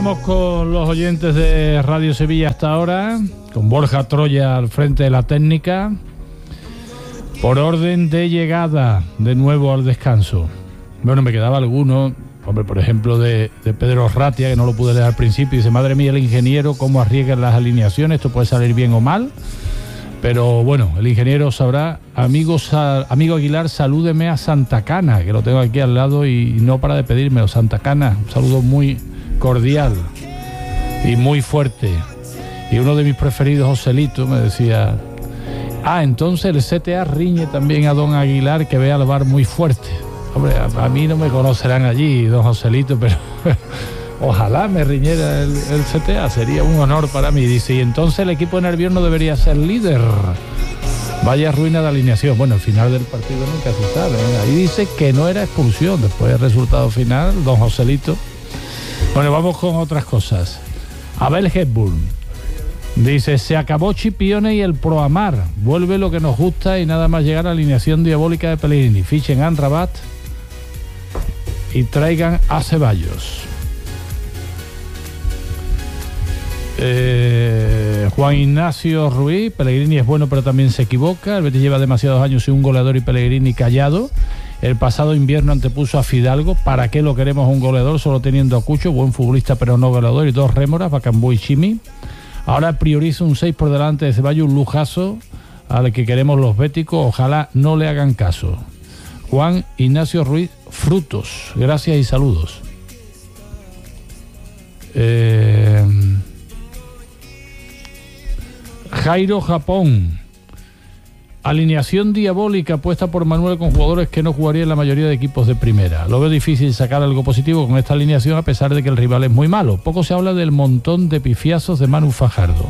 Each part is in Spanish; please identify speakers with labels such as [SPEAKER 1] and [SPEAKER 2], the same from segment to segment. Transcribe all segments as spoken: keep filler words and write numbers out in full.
[SPEAKER 1] Estamos con los oyentes de Radio Sevilla hasta ahora, con Borja Troya al frente de la técnica, por orden de llegada de nuevo al descanso. Bueno, me quedaba alguno, hombre, por ejemplo, de, de Pedro Ratia, que no lo pude leer al principio, dice: madre mía, el ingeniero, cómo arriesga las alineaciones, esto puede salir bien o mal, pero bueno, el ingeniero sabrá. Amigo, sal, amigo Aguilar, salúdeme a Santa Cana, que lo tengo aquí al lado y no para de pedírmelo. Santa Cana, un saludo muy cordial y muy fuerte. Y uno de mis preferidos, Joselito, me decía: ah, entonces el C T A riñe también a don Aguilar, que ve al bar muy fuerte. Hombre, a, a mí no me conocerán allí, don Joselito, pero ojalá me riñera el, el C T A, sería un honor para mí. Dice: y entonces el equipo de Nervión no debería ser líder. Vaya ruina de alineación. Bueno, al final del partido nunca se sabe, ¿eh? Ahí dice que no era expulsión, después del resultado final, don Joselito. Bueno, vamos con otras cosas. Abel Hepburn dice: se acabó Chipione y el Proamar, vuelve lo que nos gusta y nada más llegar a la alineación diabólica de Pellegrini. Fichen a Amrabat y traigan a Ceballos. eh, Juan Ignacio Ruiz: Pellegrini es bueno pero también se equivoca, el Betis lleva demasiados años sin un goleador y Pellegrini callado. El pasado invierno antepuso a Fidalgo. ¿Para qué lo queremos un goleador solo teniendo a Cucho, buen futbolista pero no goleador, y dos rémoras, Bacambú y Chimi? Ahora prioriza un seis por delante de Ceballos, un lujazo al que queremos los béticos. Ojalá no le hagan caso. Juan Ignacio Ruiz Frutos, gracias y saludos. Eh... Jairo Japón: alineación diabólica puesta por Manuel con jugadores que no jugarían en la mayoría de equipos de primera. Lo veo difícil sacar algo positivo con esta alineación a pesar de que el rival es muy malo. Poco se habla del montón de pifiazos de Manu Fajardo.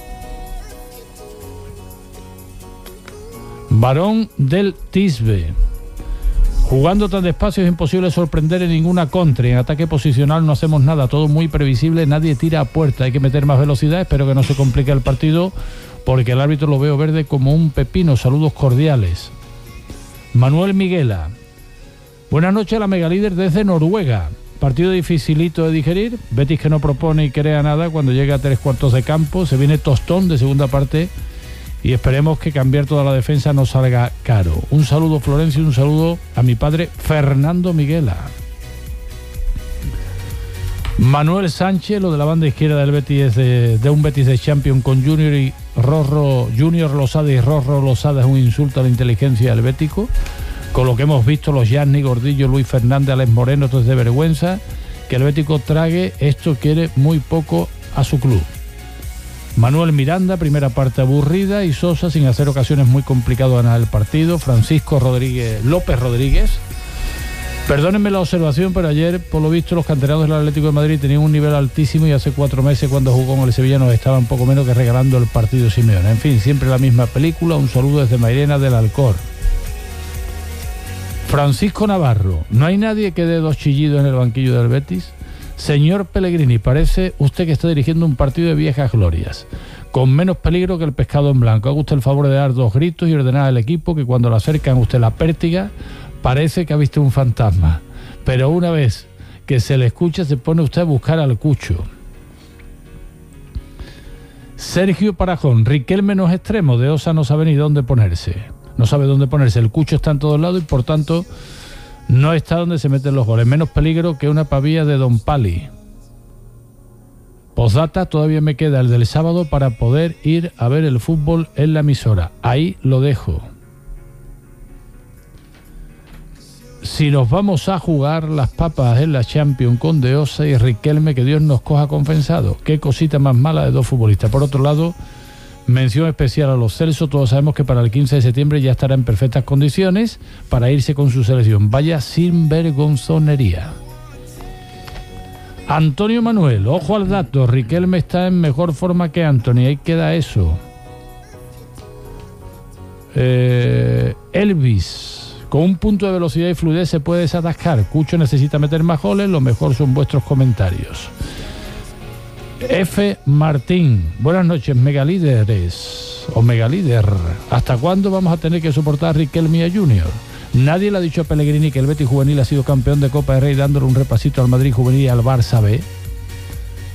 [SPEAKER 1] Barón del Tisbe: jugando tan despacio es imposible sorprender en ninguna contra. En ataque posicional no hacemos nada, todo muy previsible, nadie tira a puerta. Hay que meter más velocidad, espero que no se complique el partido, porque el árbitro lo veo verde como un pepino. Saludos cordiales. Manuel Miguela: buenas noches a la megalíder desde Noruega. Partido dificilito de digerir. Betis que no propone y crea nada cuando llega a tres cuartos de campo. Se viene tostón de segunda parte y esperemos que cambiar toda la defensa nos salga caro. Un saludo, Florencio, y un saludo a mi padre Fernando Miguela. Manuel Sánchez: lo de la banda izquierda del Betis es de, de un Betis de Champions con Junior y Rorro, Junior Losada y Rorro Losada es un insulto a la inteligencia del bético. Con lo que hemos visto, los Gianni, Gordillo, Luis Fernández, Alex Moreno, esto es de vergüenza. Que el bético trague, esto quiere muy poco a su club. Manuel Miranda: primera parte aburrida y sosa, sin hacer ocasiones, muy complicado ganar el partido. Francisco Rodríguez López Rodríguez: perdónenme la observación, pero ayer, por lo visto, los canteranos del Atlético de Madrid tenían un nivel altísimo y hace cuatro meses, cuando jugó con el Sevilla, nos estaban poco menos que regalando el partido Simeone. En fin, siempre la misma película. Un saludo desde Mairena del Alcor. Francisco Navarro: no hay nadie que dé dos chillidos en el banquillo del Betis. Señor Pellegrini, parece usted que está dirigiendo un partido de viejas glorias, con menos peligro que el pescado en blanco. Haga usted el favor de dar dos gritos y ordenar al equipo que cuando le acercan a usted la pértiga parece que ha visto un fantasma, pero una vez que se le escucha se pone usted a buscar al Cucho. Sergio Parajón: Riquelme no es extremo, de Osa no sabe ni dónde ponerse. No sabe dónde ponerse, el Cucho está en todos lados y por tanto no está donde se meten los goles. Menos peligro que una pavía de Don Pali. Postdata: todavía me queda el del sábado para poder ir a ver el fútbol en la emisora. Ahí lo dejo. Si nos vamos a jugar las papas en la Champions con De Osa y Riquelme, que Dios nos coja confesado. Qué cosita más mala de dos futbolistas. Por otro lado, mención especial a los Celso. Todos sabemos que para el quince de septiembre ya estará en perfectas condiciones para irse con su selección. Vaya sinvergonzonería. Antonio Manuel: ojo al dato, Riquelme está en mejor forma que Anthony, ahí queda eso. eh, Elvis: con un punto de velocidad y fluidez se puede desatascar. Cucho necesita meter más goles, lo mejor son vuestros comentarios. F. Martín: buenas noches, megalíderes o megalíder. ¿Hasta cuándo vamos a tener que soportar a Riquelme y a Junior? Nadie le ha dicho a Pellegrini que el Betis juvenil ha sido campeón de Copa del Rey dándole un repasito al Madrid juvenil y al Barça B.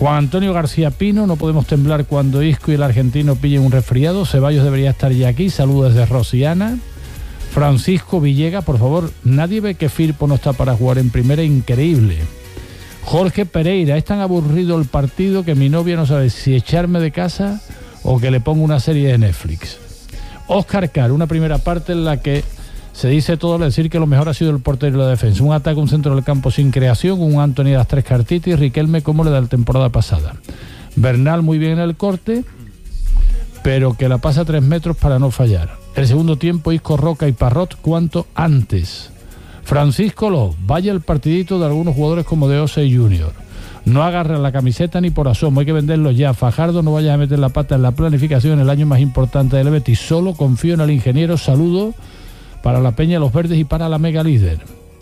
[SPEAKER 1] Juan Antonio García Pino, no podemos temblar cuando Isco y el argentino pillen un resfriado. Ceballos debería estar ya aquí. Saludos desde Rosiana. Francisco Villega, por favor, nadie ve que Firpo no está para jugar en primera, increíble. Jorge Pereira, es tan aburrido el partido que mi novia no sabe si echarme de casa o que le pongo una serie de Netflix. Óscar Car, una primera parte en la que se dice todo, al decir que lo mejor ha sido el portero y la defensa. Un ataque, un centro del campo sin creación, un Antony de las tres cartitas y Riquelme como le da la temporada pasada. Bernal muy bien en el corte, pero que la pasa a tres metros para no fallar. El segundo tiempo, Isco, Roca y Parrot cuanto antes. Francisco Ló, vaya el partidito de algunos jugadores como de Osa y Junior. No agarran la camiseta ni por asomo, hay que venderlo ya. Fajardo, no vayas a meter la pata en la planificación, el año más importante del Betis. Solo confío en el ingeniero. Saludo para la Peña de los Verdes y para la Mega Líder.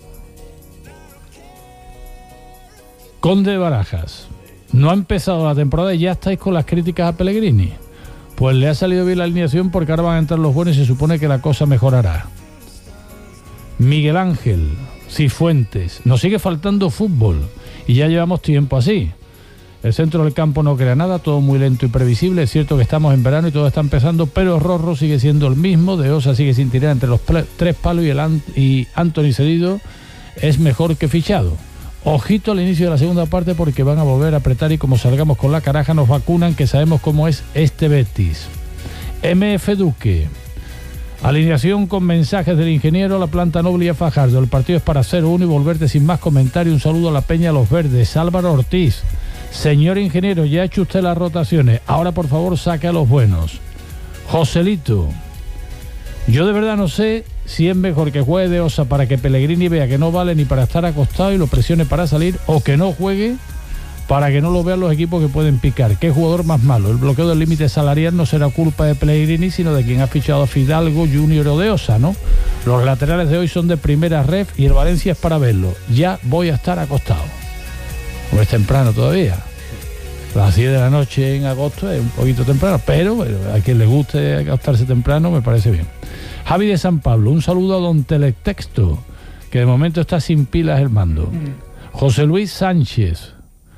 [SPEAKER 1] Conde de Barajas, no ha empezado la temporada y ya estáis con las críticas a Pellegrini. Pues le ha salido bien la alineación porque ahora van a entrar los buenos y se supone que la cosa mejorará. Miguel Ángel Cifuentes, nos sigue faltando fútbol y ya llevamos tiempo así. El centro del campo no crea nada, todo muy lento y previsible. Es cierto que estamos en verano y todo está empezando, pero Rorro sigue siendo el mismo. De Osa sigue sin tirar entre los pl- tres palos y, el Ant- y Antony cedido es mejor que fichado. Ojito al inicio de la segunda parte porque van a volver a apretar y como salgamos con la caraja nos vacunan, que sabemos cómo es este Betis. M F Duque, alineación con mensajes del ingeniero, la planta noble y a Fajardo. El partido es para cero uno y volverte sin más comentario. Un saludo a la Peña a los Verdes. Álvaro Ortiz, señor ingeniero, ya ha hecho usted las rotaciones, ahora por favor saque a los buenos. Joselito, yo de verdad no sé si es mejor que juegue de Osa para que Pellegrini vea que no vale ni para estar acostado y lo presione para salir, o que no juegue para que no lo vean los equipos que pueden picar. ¿Qué jugador más malo? El bloqueo del límite salarial no será culpa de Pellegrini, sino de quien ha fichado a Fidalgo, Junior o de Osa, ¿no? Los laterales de hoy son de primera ref y el Valencia es para verlo. Ya voy a estar acostado. No es temprano todavía. Las diez de la noche en agosto es un poquito temprano, pero bueno, a quien le guste acostarse temprano me parece bien. Javi de San Pablo, un saludo a don Teletexto, que de momento está sin pilas el mando. José Luis Sánchez,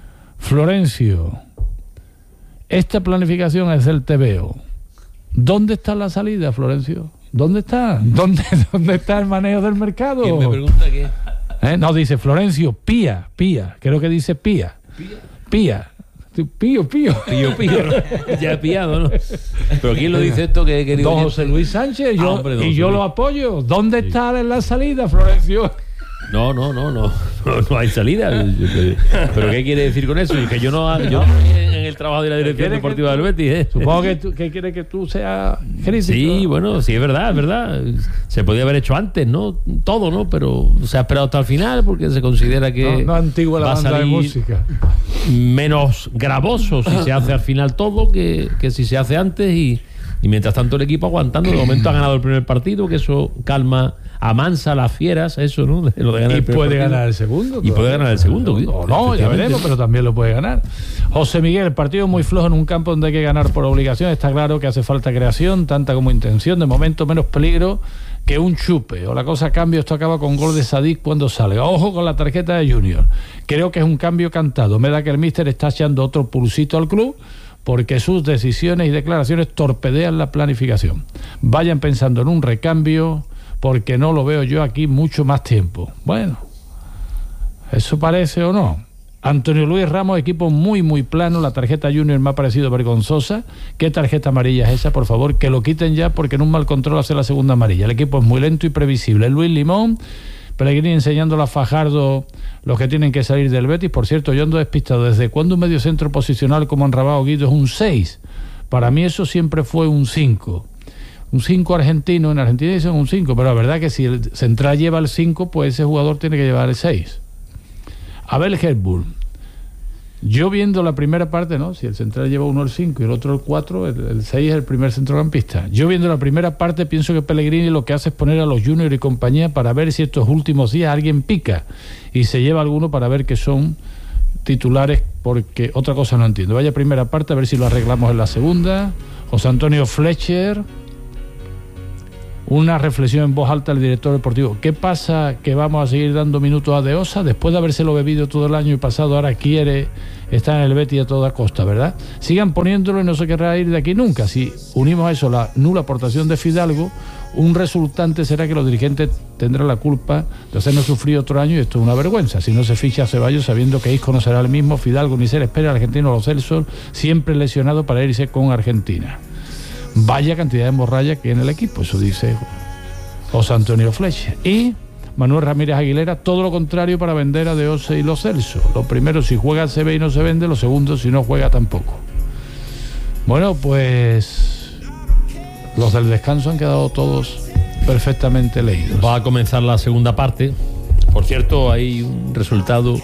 [SPEAKER 1] Florencio, esta planificación es del T V O. ¿Dónde está la salida, Florencio? ¿Dónde está? ¿Dónde, dónde está el manejo del mercado?
[SPEAKER 2] ¿Quién me pregunta qué?
[SPEAKER 1] ¿Eh? No, dice Florencio, pía, pía, creo que dice pía.
[SPEAKER 2] ¿Pía?
[SPEAKER 1] Pía. Pío, pío.
[SPEAKER 2] Pío, pío. Ya he pillado, ¿no? Pero ¿quién lo dice esto? Que querido
[SPEAKER 1] don José Luis Sánchez, yo,
[SPEAKER 2] ah, hombre, don
[SPEAKER 1] y yo
[SPEAKER 2] Luis.
[SPEAKER 1] Lo apoyo. ¿Dónde
[SPEAKER 2] Sí.
[SPEAKER 1] está en la salida, Florencio?
[SPEAKER 2] No, no, no, no, no, no hay salida. ¿Pero qué quiere decir con eso? Que yo no, yo no en el trabajo de la dirección
[SPEAKER 1] ¿Quiere
[SPEAKER 2] deportiva
[SPEAKER 1] que
[SPEAKER 2] del
[SPEAKER 1] tú-
[SPEAKER 2] Betis, ¿eh?
[SPEAKER 1] Supongo que, tú, que quiere que tú seas crítico.
[SPEAKER 2] Sí, bueno, sí, es verdad, es verdad. Se podía haber hecho antes, ¿no? Todo, ¿no? Pero se ha esperado hasta el final porque se considera que
[SPEAKER 1] No, no antigua la
[SPEAKER 2] va a
[SPEAKER 1] banda de
[SPEAKER 2] salir
[SPEAKER 1] música.
[SPEAKER 2] menos gravoso si se hace al final todo que, que si se hace antes y, y mientras tanto el equipo aguantando. De momento ha ganado el primer partido, que eso calma, amansa las fieras, eso, ¿no? Lo de ganar
[SPEAKER 1] Y
[SPEAKER 2] el primer
[SPEAKER 1] puede
[SPEAKER 2] partido.
[SPEAKER 1] ganar el segundo.
[SPEAKER 2] Y puede ganar el segundo.
[SPEAKER 1] No, no, ya
[SPEAKER 2] efectivamente.
[SPEAKER 1] veremos, pero también lo puede ganar. José Miguel, el partido muy flojo en un campo donde hay que ganar por obligación. Está claro que hace falta creación, tanta como intención. De momento menos peligro que un chupe. O la cosa cambia, esto acaba con gol de Sadik cuando salga. Ojo con la tarjeta de Junior. Creo que es un cambio cantado. Me da que el míster está echando otro pulsito al club, porque sus decisiones y declaraciones torpedean la planificación. Vayan pensando en un recambio, porque no lo veo yo aquí mucho más tiempo. Bueno, ¿eso parece o no? Antonio Luis Ramos, equipo muy muy plano. La tarjeta Junior me ha parecido vergonzosa. ¿Qué tarjeta amarilla es esa? Por favor, que lo quiten ya, porque en un mal control hace la segunda amarilla. El equipo es muy lento y previsible. Luis Limón, Pellegrini enseñándole a Fajardo los que tienen que salir del Betis. Por cierto, yo ando despistado. ¿Desde cuándo un mediocentro posicional como Enrabado Guido es un seis? Para mí eso siempre fue un cinco. Un cinco argentino, en Argentina dicen un cinco, pero la verdad que si el central lleva el cinco, pues ese jugador tiene que llevar el seis. Abel Herbull, yo viendo la primera parte, ¿no? Si el central lleva uno el cinco y el otro el cuatro, el, el seis es el primer centrocampista. Yo viendo la primera parte pienso que Pellegrini lo que hace es poner a los Junior y compañía para ver si estos últimos días alguien pica y se lleva alguno para ver que son titulares, porque otra cosa no entiendo. Vaya primera parte, a ver si lo arreglamos en la segunda. José Antonio Fletcher, una reflexión en voz alta al director deportivo. ¿Qué pasa que vamos a seguir dando minutos a De Osa después de habérselo bebido todo el año y pasado? Ahora quiere está en el Betis a toda costa, ¿verdad? Sigan poniéndolo y no se querrá ir de aquí nunca. Si unimos a eso la nula aportación de Fidalgo, un resultante será que los dirigentes tendrán la culpa de hacernos sufrir otro año, y esto es una vergüenza. Si no se ficha a Ceballos sabiendo que Isco no será el mismo, Fidalgo ni se le espera, al argentino Lo Celso siempre lesionado para irse con Argentina. Vaya cantidad de hemorraya que hay en el equipo, eso dice José Antonio Flecha. Y Manuel Ramírez Aguilera, todo lo contrario para vender a De Ose y Lo Celso. Lo primero, si juega se ve y no se vende. Lo segundo, si no juega tampoco. Bueno, pues los del descanso han quedado todos perfectamente leídos.
[SPEAKER 2] Va a comenzar la segunda parte. Por cierto, hay un resultado.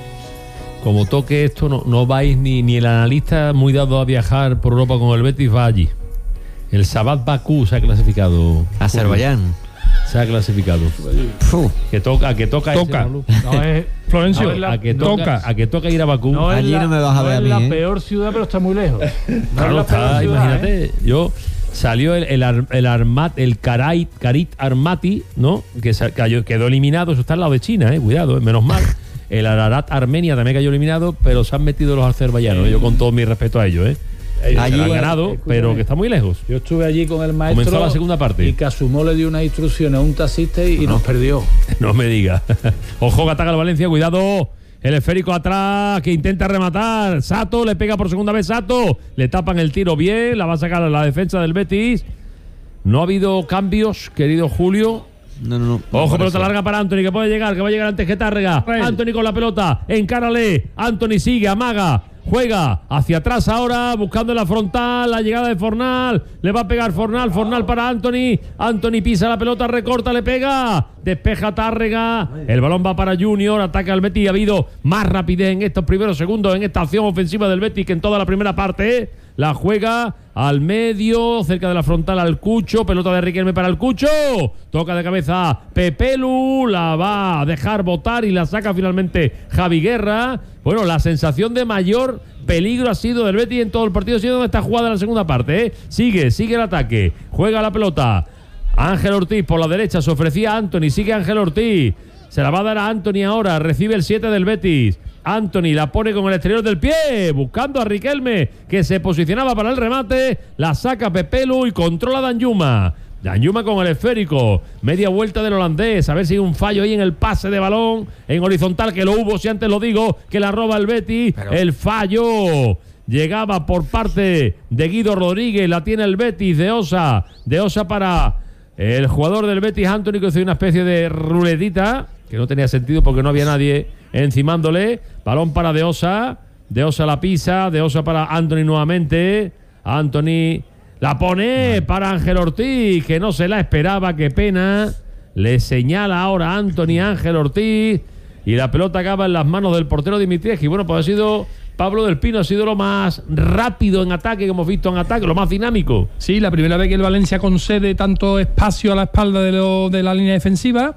[SPEAKER 2] Como toque esto, no, no vais ni, ni el analista muy dado a viajar por Europa con el Betis va allí. El Sabat Bakú se ha clasificado.
[SPEAKER 3] Azerbaiyán.
[SPEAKER 2] Se ha clasificado.
[SPEAKER 3] Puh.
[SPEAKER 2] Que toca, a que toca.
[SPEAKER 4] Toca.
[SPEAKER 2] Ese,
[SPEAKER 1] No es,
[SPEAKER 4] Florencio,
[SPEAKER 1] no es la,
[SPEAKER 2] a que
[SPEAKER 1] no,
[SPEAKER 2] toca, a que toca ir a Bakú.
[SPEAKER 1] no es
[SPEAKER 3] Allí
[SPEAKER 1] la,
[SPEAKER 3] no me vas a ver
[SPEAKER 1] no
[SPEAKER 3] a
[SPEAKER 1] es
[SPEAKER 3] mí,
[SPEAKER 1] la
[SPEAKER 3] ¿eh?
[SPEAKER 1] peor ciudad, pero está muy lejos. No
[SPEAKER 2] Claro,
[SPEAKER 1] es la
[SPEAKER 2] está,
[SPEAKER 1] peor ciudad,
[SPEAKER 2] imagínate,
[SPEAKER 1] ¿eh?
[SPEAKER 2] yo salió el el, Ar, el Armat, el Karait, Karit Armati, ¿no? Que se, cayó, quedó eliminado, eso está al lado de China, eh, cuidado, eh, menos mal. El Ararat Armenia también cayó eliminado, pero se han metido los azerbaiyanos, yo con todo mi respeto a ellos, eh. Allí han ganado,
[SPEAKER 1] escúchame,
[SPEAKER 2] pero que está muy lejos.
[SPEAKER 1] Yo estuve allí con el maestro.
[SPEAKER 2] Comenzó la segunda parte.
[SPEAKER 1] Y Casumó le dio unas instrucciones a un taxista y, y nos perdió.
[SPEAKER 2] No me diga. Ojo que ataca el Valencia, cuidado. El esférico atrás que intenta rematar. Sato le pega por segunda vez. Sato le tapan el tiro bien. La va a sacar a la defensa del Betis. No ha habido cambios, querido Julio.
[SPEAKER 3] No, no, no.
[SPEAKER 2] Ojo,
[SPEAKER 3] no
[SPEAKER 2] pelota larga para Anthony, que puede llegar, que va a llegar antes que Tárrega. Anthony con la pelota, encárale. Anthony sigue, amaga, juega hacia atrás ahora, buscando la frontal, la llegada de Fornal. Le va a pegar Fornal, Fornal para Anthony. Anthony pisa la pelota, recorta, le pega. Despeja Tárrega. El balón va para Junior, ataca al Betis. Ha habido más rapidez en estos primeros segundos, en esta acción ofensiva del Betis que en toda la primera parte. La juega al medio, cerca de la frontal al Cucho, pelota de Riquelme para el Cucho, toca de cabeza Pepelu, la va a dejar botar y la saca finalmente Javi Guerra. Bueno, la sensación de mayor peligro ha sido del Betis en todo el partido, ha sido donde está jugada la segunda parte, ¿eh? Sigue, sigue el ataque, juega la pelota, Ángel Ortiz por la derecha, se ofrecía a Anthony, sigue Ángel Ortiz, se la va a dar a Anthony ahora, recibe el siete del Betis. Anthony la pone con el exterior del pie, buscando a Riquelme, que se posicionaba para el remate, la saca Pepelu y controla Danjuma. Danjuma con el esférico, media vuelta del holandés, a ver si hay un fallo ahí en el pase de balón, en horizontal, que lo hubo, si antes lo digo, que la roba el Betis, pero... el fallo llegaba por parte de Guido Rodríguez, la tiene el Betis, de Osa, de Osa para el jugador del Betis, Anthony, que hizo una especie de ruletita, que no tenía sentido porque no había nadie encimándole. Balón para De Osa, De Osa la pisa, De Osa para Anthony nuevamente, Anthony la pone para Ángel Ortiz, que no se la esperaba, qué pena, le señala ahora Anthony a Ángel Ortiz y la pelota acaba en las manos del portero Dimitrievski. Bueno, pues ha sido Pablo del Pino, ha sido lo más rápido en ataque que hemos visto en ataque, lo más dinámico.
[SPEAKER 4] Sí, la primera vez que el Valencia concede tanto espacio a la espalda de, lo, de la línea defensiva.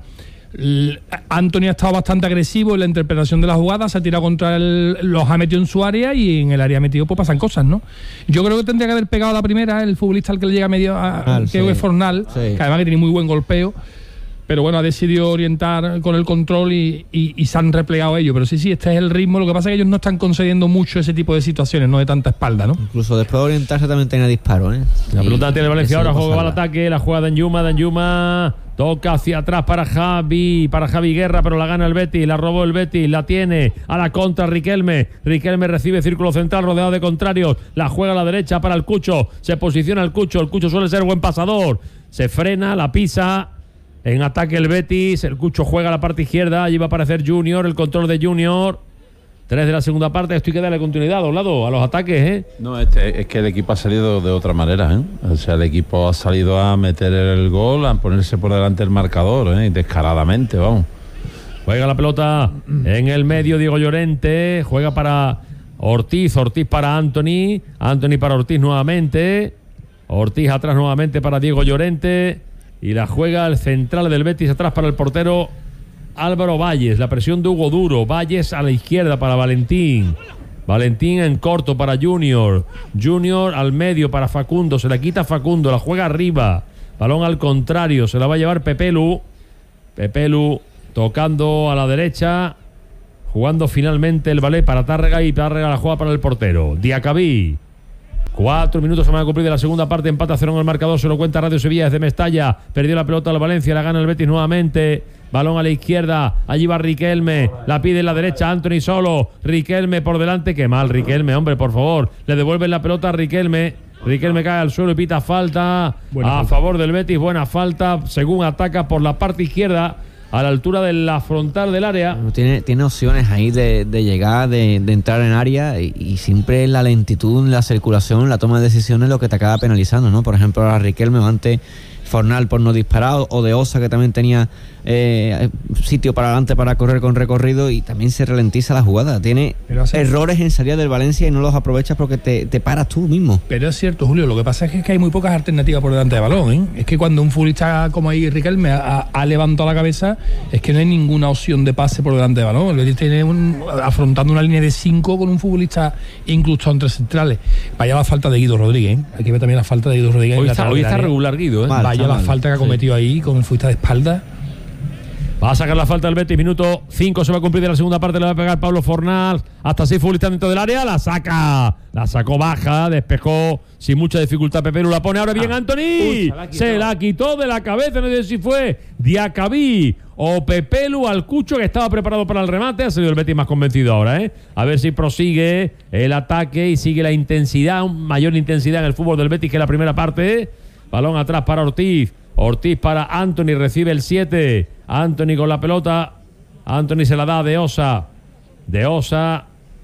[SPEAKER 4] Anthony ha estado bastante agresivo en la interpretación de la jugada, se ha tirado contra el, los ha metido en su área y en el área metido pues pasan cosas, ¿no? Yo creo que tendría que haber pegado la primera el futbolista al que le llega medio a,
[SPEAKER 3] ah,
[SPEAKER 4] que
[SPEAKER 3] sí.
[SPEAKER 4] es Fornal, sí. Que además que tiene muy buen golpeo, pero bueno, ha decidido orientar con el control y, y, y se han replegado ellos, pero sí, sí, este es el ritmo. Lo que pasa es que ellos no están concediendo mucho ese tipo de situaciones, no de tanta espalda, ¿no?
[SPEAKER 3] Incluso después de orientarse también tenga disparo, ¿eh?
[SPEAKER 2] La pelota tiene el Valencia, ahora juega al
[SPEAKER 3] pasarla.
[SPEAKER 2] ataque, la juega Danjuma, Danjuma toca hacia atrás para Javi, para Javi Guerra, pero la gana el Betis, la robó el Betis, la tiene a la contra Riquelme, Riquelme recibe círculo central rodeado de contrarios, la juega a la derecha para el Cucho, se posiciona el Cucho, el Cucho suele ser buen pasador, se frena, la pisa, en ataque el Betis, el Cucho juega a la parte izquierda, allí va a aparecer Junior, el control de Junior. Tres de la segunda parte, esto hay que darle continuidad, Doblado, a los ataques, ¿eh?
[SPEAKER 5] No, este, es que el equipo ha salido de otra manera, ¿eh? O sea, el equipo ha salido a meter el gol, a ponerse por delante el marcador, ¿eh? Descaradamente, vamos.
[SPEAKER 2] Juega la pelota en el medio, Diego Llorente, juega para Ortiz, Ortiz para Anthony, Anthony para Ortiz nuevamente, Ortiz atrás nuevamente para Diego Llorente, y la juega el central del Betis atrás para el portero Álvaro Valles, la presión de Hugo Duro, Valles a la izquierda para Valentín, Valentín en corto para Junior, Junior al medio para Facundo, se la quita Facundo, la juega arriba, balón al contrario, se la va a llevar Pepelu, Pepelu tocando a la derecha, Jugando finalmente el ballet para Tárrega y Tárrega la juega para el portero. Diacabí. Cuatro minutos se van a cumplir de la segunda parte. Empate a cero en el marcador. Se lo cuenta Radio Sevilla desde Mestalla. Perdió la pelota al Valencia. La gana el Betis nuevamente. Balón a la izquierda. Allí va Riquelme. La pide en la derecha. Anthony solo. Riquelme por delante. Qué mal Riquelme, hombre, por favor. Le devuelven la pelota a Riquelme. Riquelme cae al suelo y pita falta. Buena a falta. Favor del Betis. Buena falta. Según ataca por la parte izquierda, a la altura de la frontal del área.
[SPEAKER 3] Tiene, tiene opciones ahí de, de llegar, de, de entrar en área y, y siempre la lentitud, la circulación, la toma de decisiones lo que te acaba penalizando, ¿no? Por ejemplo, a Riquelme antes Fornal por no disparar, o de Osa que también tenía eh, sitio para adelante para correr con recorrido y también se ralentiza la jugada. Tiene errores en salida del Valencia y no los aprovechas porque te, te paras tú mismo.
[SPEAKER 4] Pero es cierto, Julio, lo que pasa es que hay muy pocas alternativas por delante de balón, ¿eh? Es que cuando un futbolista como ahí Riquelme ha, ha levantado la cabeza, es que no hay ninguna opción de pase por delante de balón. El Betis tiene un, afrontando una línea de cinco con un futbolista incluso entre centrales. Vaya la falta de Guido Rodríguez, ¿eh? Hay que ver también la falta de Guido Rodríguez.
[SPEAKER 2] Hoy está, hoy está regular Guido, ¿eh?
[SPEAKER 4] Mal, Vaya la mal. falta que ha cometido sí. ahí con el futbolista de espalda.
[SPEAKER 2] Va a sacar la falta del Betis, minuto cinco se va a cumplir de la segunda parte, le va a pegar Pablo Fornal, hasta seis futbolistas dentro del área, la saca, la sacó baja, despejó sin mucha dificultad Pepelu, la pone ahora bien Anthony, Uy, se, la se la quitó de la cabeza, no sé si fue Diacabí o Pepelu al Cucho, que estaba preparado para el remate, ha salido el Betis más convencido ahora, ¿eh? A ver si prosigue el ataque y sigue la intensidad, mayor intensidad en el fútbol del Betis que en la primera parte. Balón atrás para Ortiz, Ortiz para Anthony, recibe el siete, Anthony con la pelota, Anthony se la da de Osa, de Osa,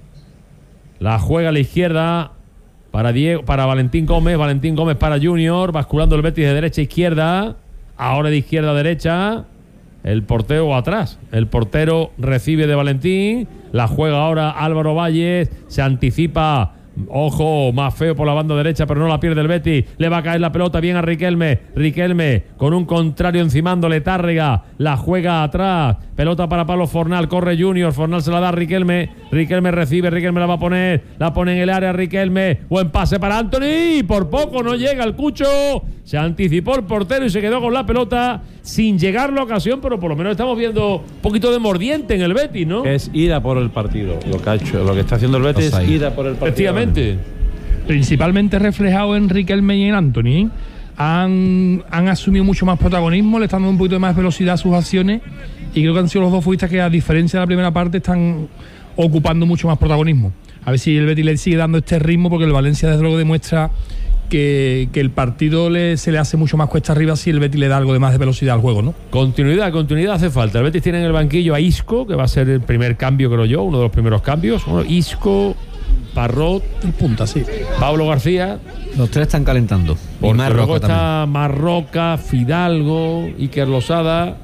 [SPEAKER 2] la juega a la izquierda para Diego, para Valentín Gómez, Valentín Gómez para Junior, basculando el Betis de derecha a izquierda, ahora de izquierda a derecha, el portero atrás, el portero recibe de Valentín, la juega ahora Álvaro Valles, se anticipa. Ojo, más feo por la banda derecha, pero no la pierde el Betis. Le va a caer la pelota bien a Riquelme. Riquelme con un contrario encimándole. Tárrega la juega atrás. Pelota para Pablo Fornal. Corre Junior. Fornal se la da a Riquelme. Riquelme recibe. Riquelme la va a poner. La pone en el área Riquelme. Buen pase para Anthony. Por poco no llega el Cucho. Se anticipó el portero y se quedó con la pelota sin llegar la ocasión, pero por lo menos estamos viendo un poquito de mordiente en el Betis, ¿no?
[SPEAKER 5] Es ir a por el partido. Lo que ha hecho, lo que está haciendo el Betis es ir a por el partido.
[SPEAKER 2] Efectivamente.
[SPEAKER 4] Principalmente reflejado en Riquelme y en Anthony, ¿eh? Han, han asumido mucho más protagonismo, le están dando un poquito más velocidad a sus acciones y creo que han sido los dos futbolistas que, a diferencia de la primera parte, están ocupando mucho más protagonismo. A ver si el Betis le sigue dando este ritmo, porque el Valencia desde luego demuestra que, que el partido le, se le hace mucho más cuesta arriba si el Betis le da algo de más de velocidad al juego, ¿no?
[SPEAKER 2] Continuidad, continuidad hace falta. El Betis tiene en el banquillo a Isco, que va a ser el primer cambio, creo yo, uno de los primeros cambios. Bueno, Isco, Parrot,
[SPEAKER 4] el punta, sí.
[SPEAKER 2] Pablo García.
[SPEAKER 3] Los tres están calentando.
[SPEAKER 2] Porque y luego está Marroca, Fidalgo, Iker Losada,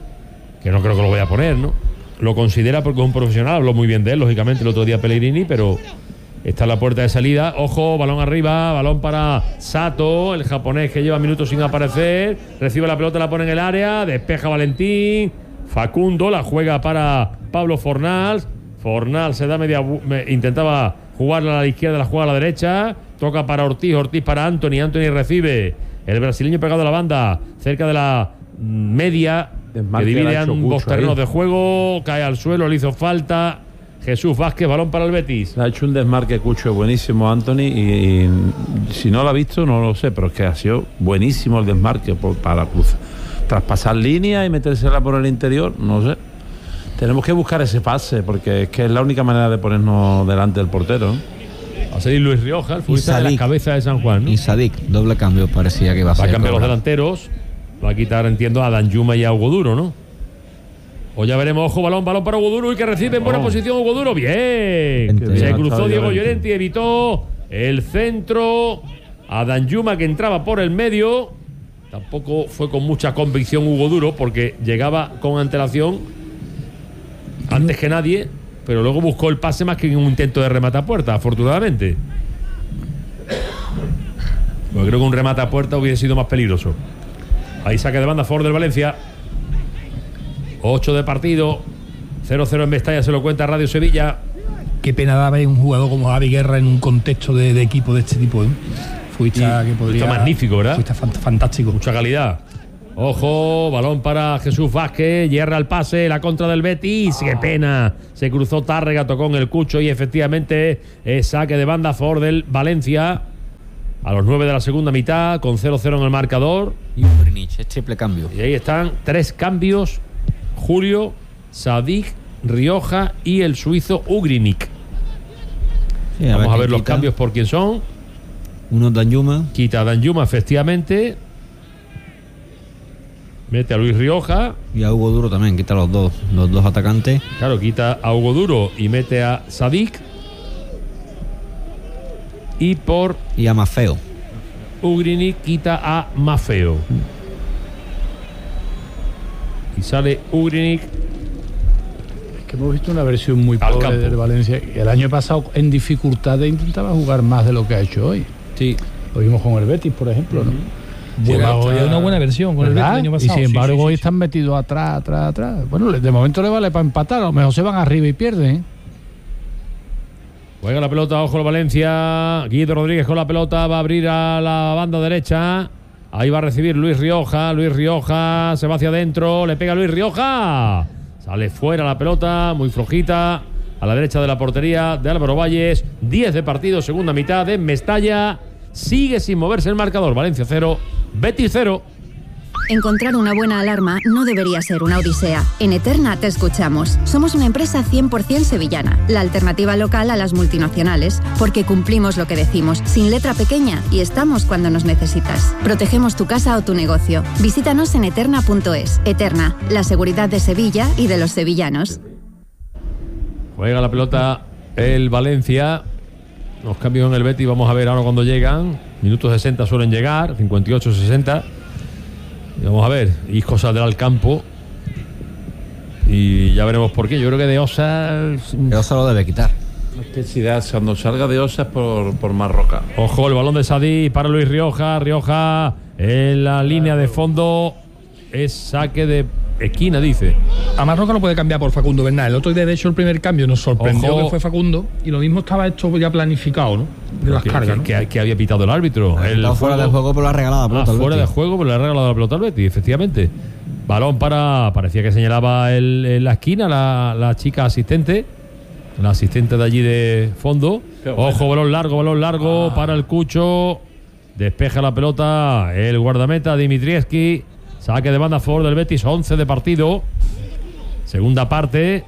[SPEAKER 2] que no creo que lo voy a poner, ¿no? Lo considera porque es un profesional, habló muy bien de él, lógicamente, el otro día Pellegrini, pero está en la puerta de salida. Ojo, balón arriba, balón para Sato, el japonés que lleva minutos sin aparecer. Recibe la pelota, la pone en el área, despeja Valentín. Facundo la juega para Pablo Fornal. Fornal se da media, me, intentaba jugarla a la izquierda, la juega a la derecha. Toca para Ortiz, Ortiz para Anthony. Anthony recibe. El brasileño pegado a la banda, cerca de la media, que divide ambos terrenos de juego. Cae al suelo, le hizo falta. Jesús Vázquez, balón para el Betis.
[SPEAKER 5] Ha hecho un desmarque Cucho buenísimo Anthony y, y si no lo ha visto no lo sé, pero es que ha sido buenísimo el desmarque por, para cruzar, traspasar línea y metérsela por el interior, no sé. Tenemos que buscar ese pase porque es que es la única manera de ponernos delante del portero, ¿no?
[SPEAKER 2] Va a salir Luis Rioja, el futbolista de la cabeza de San Juan, ¿no?
[SPEAKER 3] Y Sadik, doble cambio parecía que iba a ser.
[SPEAKER 2] Va a cambiar los delanteros, va a quitar, entiendo, a Danjuma y a Hugo Duro, ¿no? O ya veremos, ojo, balón, balón para Hugo Duro y que recibe en buena oh. posición Hugo Duro. Bien. Se bien, cruzó Diego Llorente y evitó el centro a Danjuma, que entraba por el medio. Tampoco fue con mucha convicción Hugo Duro porque llegaba con antelación antes que nadie, pero luego buscó el pase más que en un intento de remate a puerta, afortunadamente. Pues creo que un remate a puerta hubiese sido más peligroso. Ahí saque de banda a favor del Valencia. ocho de partido, cero cero en Mestalla, se lo cuenta Radio Sevilla.
[SPEAKER 4] Qué pena da ver un jugador como Javi Guerra en un contexto de, de equipo de este tipo, ¿eh? Fuiste que podría.
[SPEAKER 2] Está magnífico, ¿verdad?
[SPEAKER 4] Fuiste fantástico.
[SPEAKER 2] Mucha calidad. Ojo, balón para Jesús Vázquez, hierra el pase, la contra del Betis, qué pena, se cruzó Tárrega, tocó en el cucho y efectivamente es saque de banda a favor del Valencia a los nueve de la segunda mitad, con cero cero en el marcador.
[SPEAKER 3] Y Ugrinic, es triple cambio.
[SPEAKER 2] Y ahí están tres cambios, Julio, Sadik, Rioja y el suizo Ugrinic.
[SPEAKER 3] Sí,
[SPEAKER 2] Vamos a ver,
[SPEAKER 3] a ver
[SPEAKER 2] los
[SPEAKER 3] quita.
[SPEAKER 2] cambios por quién son.
[SPEAKER 3] Uno Danjuma
[SPEAKER 2] Quita a Danjuma, efectivamente. Mete a Luis Rioja.
[SPEAKER 3] y a Hugo Duro también, quita los dos, los dos atacantes.
[SPEAKER 2] Claro, quita a Hugo Duro y mete a Sadik. Y por
[SPEAKER 3] Y a Mafeo.
[SPEAKER 2] Ugrinic quita a Mafeo. Y sale Ugrinic.
[SPEAKER 1] Es que hemos visto una versión muy
[SPEAKER 2] Al
[SPEAKER 1] pobre
[SPEAKER 2] campo.
[SPEAKER 1] del Valencia. El año pasado, en dificultades, intentaba jugar más de lo que ha hecho hoy.
[SPEAKER 2] Sí.
[SPEAKER 1] Lo vimos con el Betis, por ejemplo, ¿no?
[SPEAKER 4] Buena-
[SPEAKER 1] Llega hoy
[SPEAKER 4] fue
[SPEAKER 1] a-
[SPEAKER 4] una buena versión con el Betis
[SPEAKER 1] ¿verdad?
[SPEAKER 4] el año
[SPEAKER 1] Y
[SPEAKER 4] pasado.
[SPEAKER 1] sin
[SPEAKER 4] Sí,
[SPEAKER 1] embargo,
[SPEAKER 4] sí, sí,
[SPEAKER 1] hoy
[SPEAKER 4] sí.
[SPEAKER 1] están metidos atrás, atrás, atrás. Bueno, de momento le vale para empatar. A lo mejor se van arriba y pierden, ¿eh?
[SPEAKER 2] Juega la pelota, ojo el Valencia. Guido Rodríguez con la pelota, va a abrir a la banda derecha. Ahí va a recibir Luis Rioja. Luis Rioja se va hacia adentro, le pega Luis Rioja. Sale fuera la pelota, muy flojita. A la derecha de la portería de Álvaro Valles. diez de partido, segunda mitad de Mestalla. Sigue sin moverse el marcador. Valencia cero, Betis cero.
[SPEAKER 6] Encontrar una buena alarma no debería ser una odisea. En Eterna te escuchamos. Somos una empresa cien por ciento sevillana, la alternativa local a las multinacionales, porque cumplimos lo que decimos, sin letra pequeña, y estamos cuando nos necesitas. Protegemos tu casa o tu negocio. Visítanos en eterna punto es. Eterna, la seguridad de Sevilla y de los sevillanos.
[SPEAKER 2] Juega la pelota el Valencia. Los cambios en el Betis, vamos a ver ahora cuando llegan. Minutos sesenta suelen llegar, cincuenta y ocho sesenta. Y vamos a ver, Isco saldrá al campo. Y ya veremos por qué. Yo creo que de Osa.
[SPEAKER 3] Eso lo debe quitar.
[SPEAKER 5] Es que si da, cuando salga de Osa es por, por Marroca.
[SPEAKER 2] Ojo, el balón de Sadí para Luis Rioja. Rioja en la línea de fondo. Es saque de esquina, dice.
[SPEAKER 4] A Marroca lo puede cambiar por Facundo Bernal. El otro día, de hecho, el primer cambio nos sorprendió
[SPEAKER 2] Ojo.
[SPEAKER 4] que fue Facundo. Y lo mismo estaba esto ya planificado, ¿no? De las
[SPEAKER 2] que,
[SPEAKER 4] cargas, ¿no?
[SPEAKER 2] que, que- que había pitado el árbitro. El
[SPEAKER 3] Está fuera de juego, pero lo ha regalado la
[SPEAKER 2] Ah,
[SPEAKER 3] pelota. al
[SPEAKER 2] fuera de
[SPEAKER 3] Betis.
[SPEAKER 2] juego, pero le ha regalado la pelota al Betis, efectivamente. Balón para. Parecía que señalaba el, en la esquina la, la chica asistente. La asistente de allí de fondo.
[SPEAKER 5] Qué buena.
[SPEAKER 2] Ojo, balón largo, balón largo para el Cucho. Despeja la pelota el guardameta Dimitrievski. Saque de banda a favor del Betis, once de partido. Segunda parte.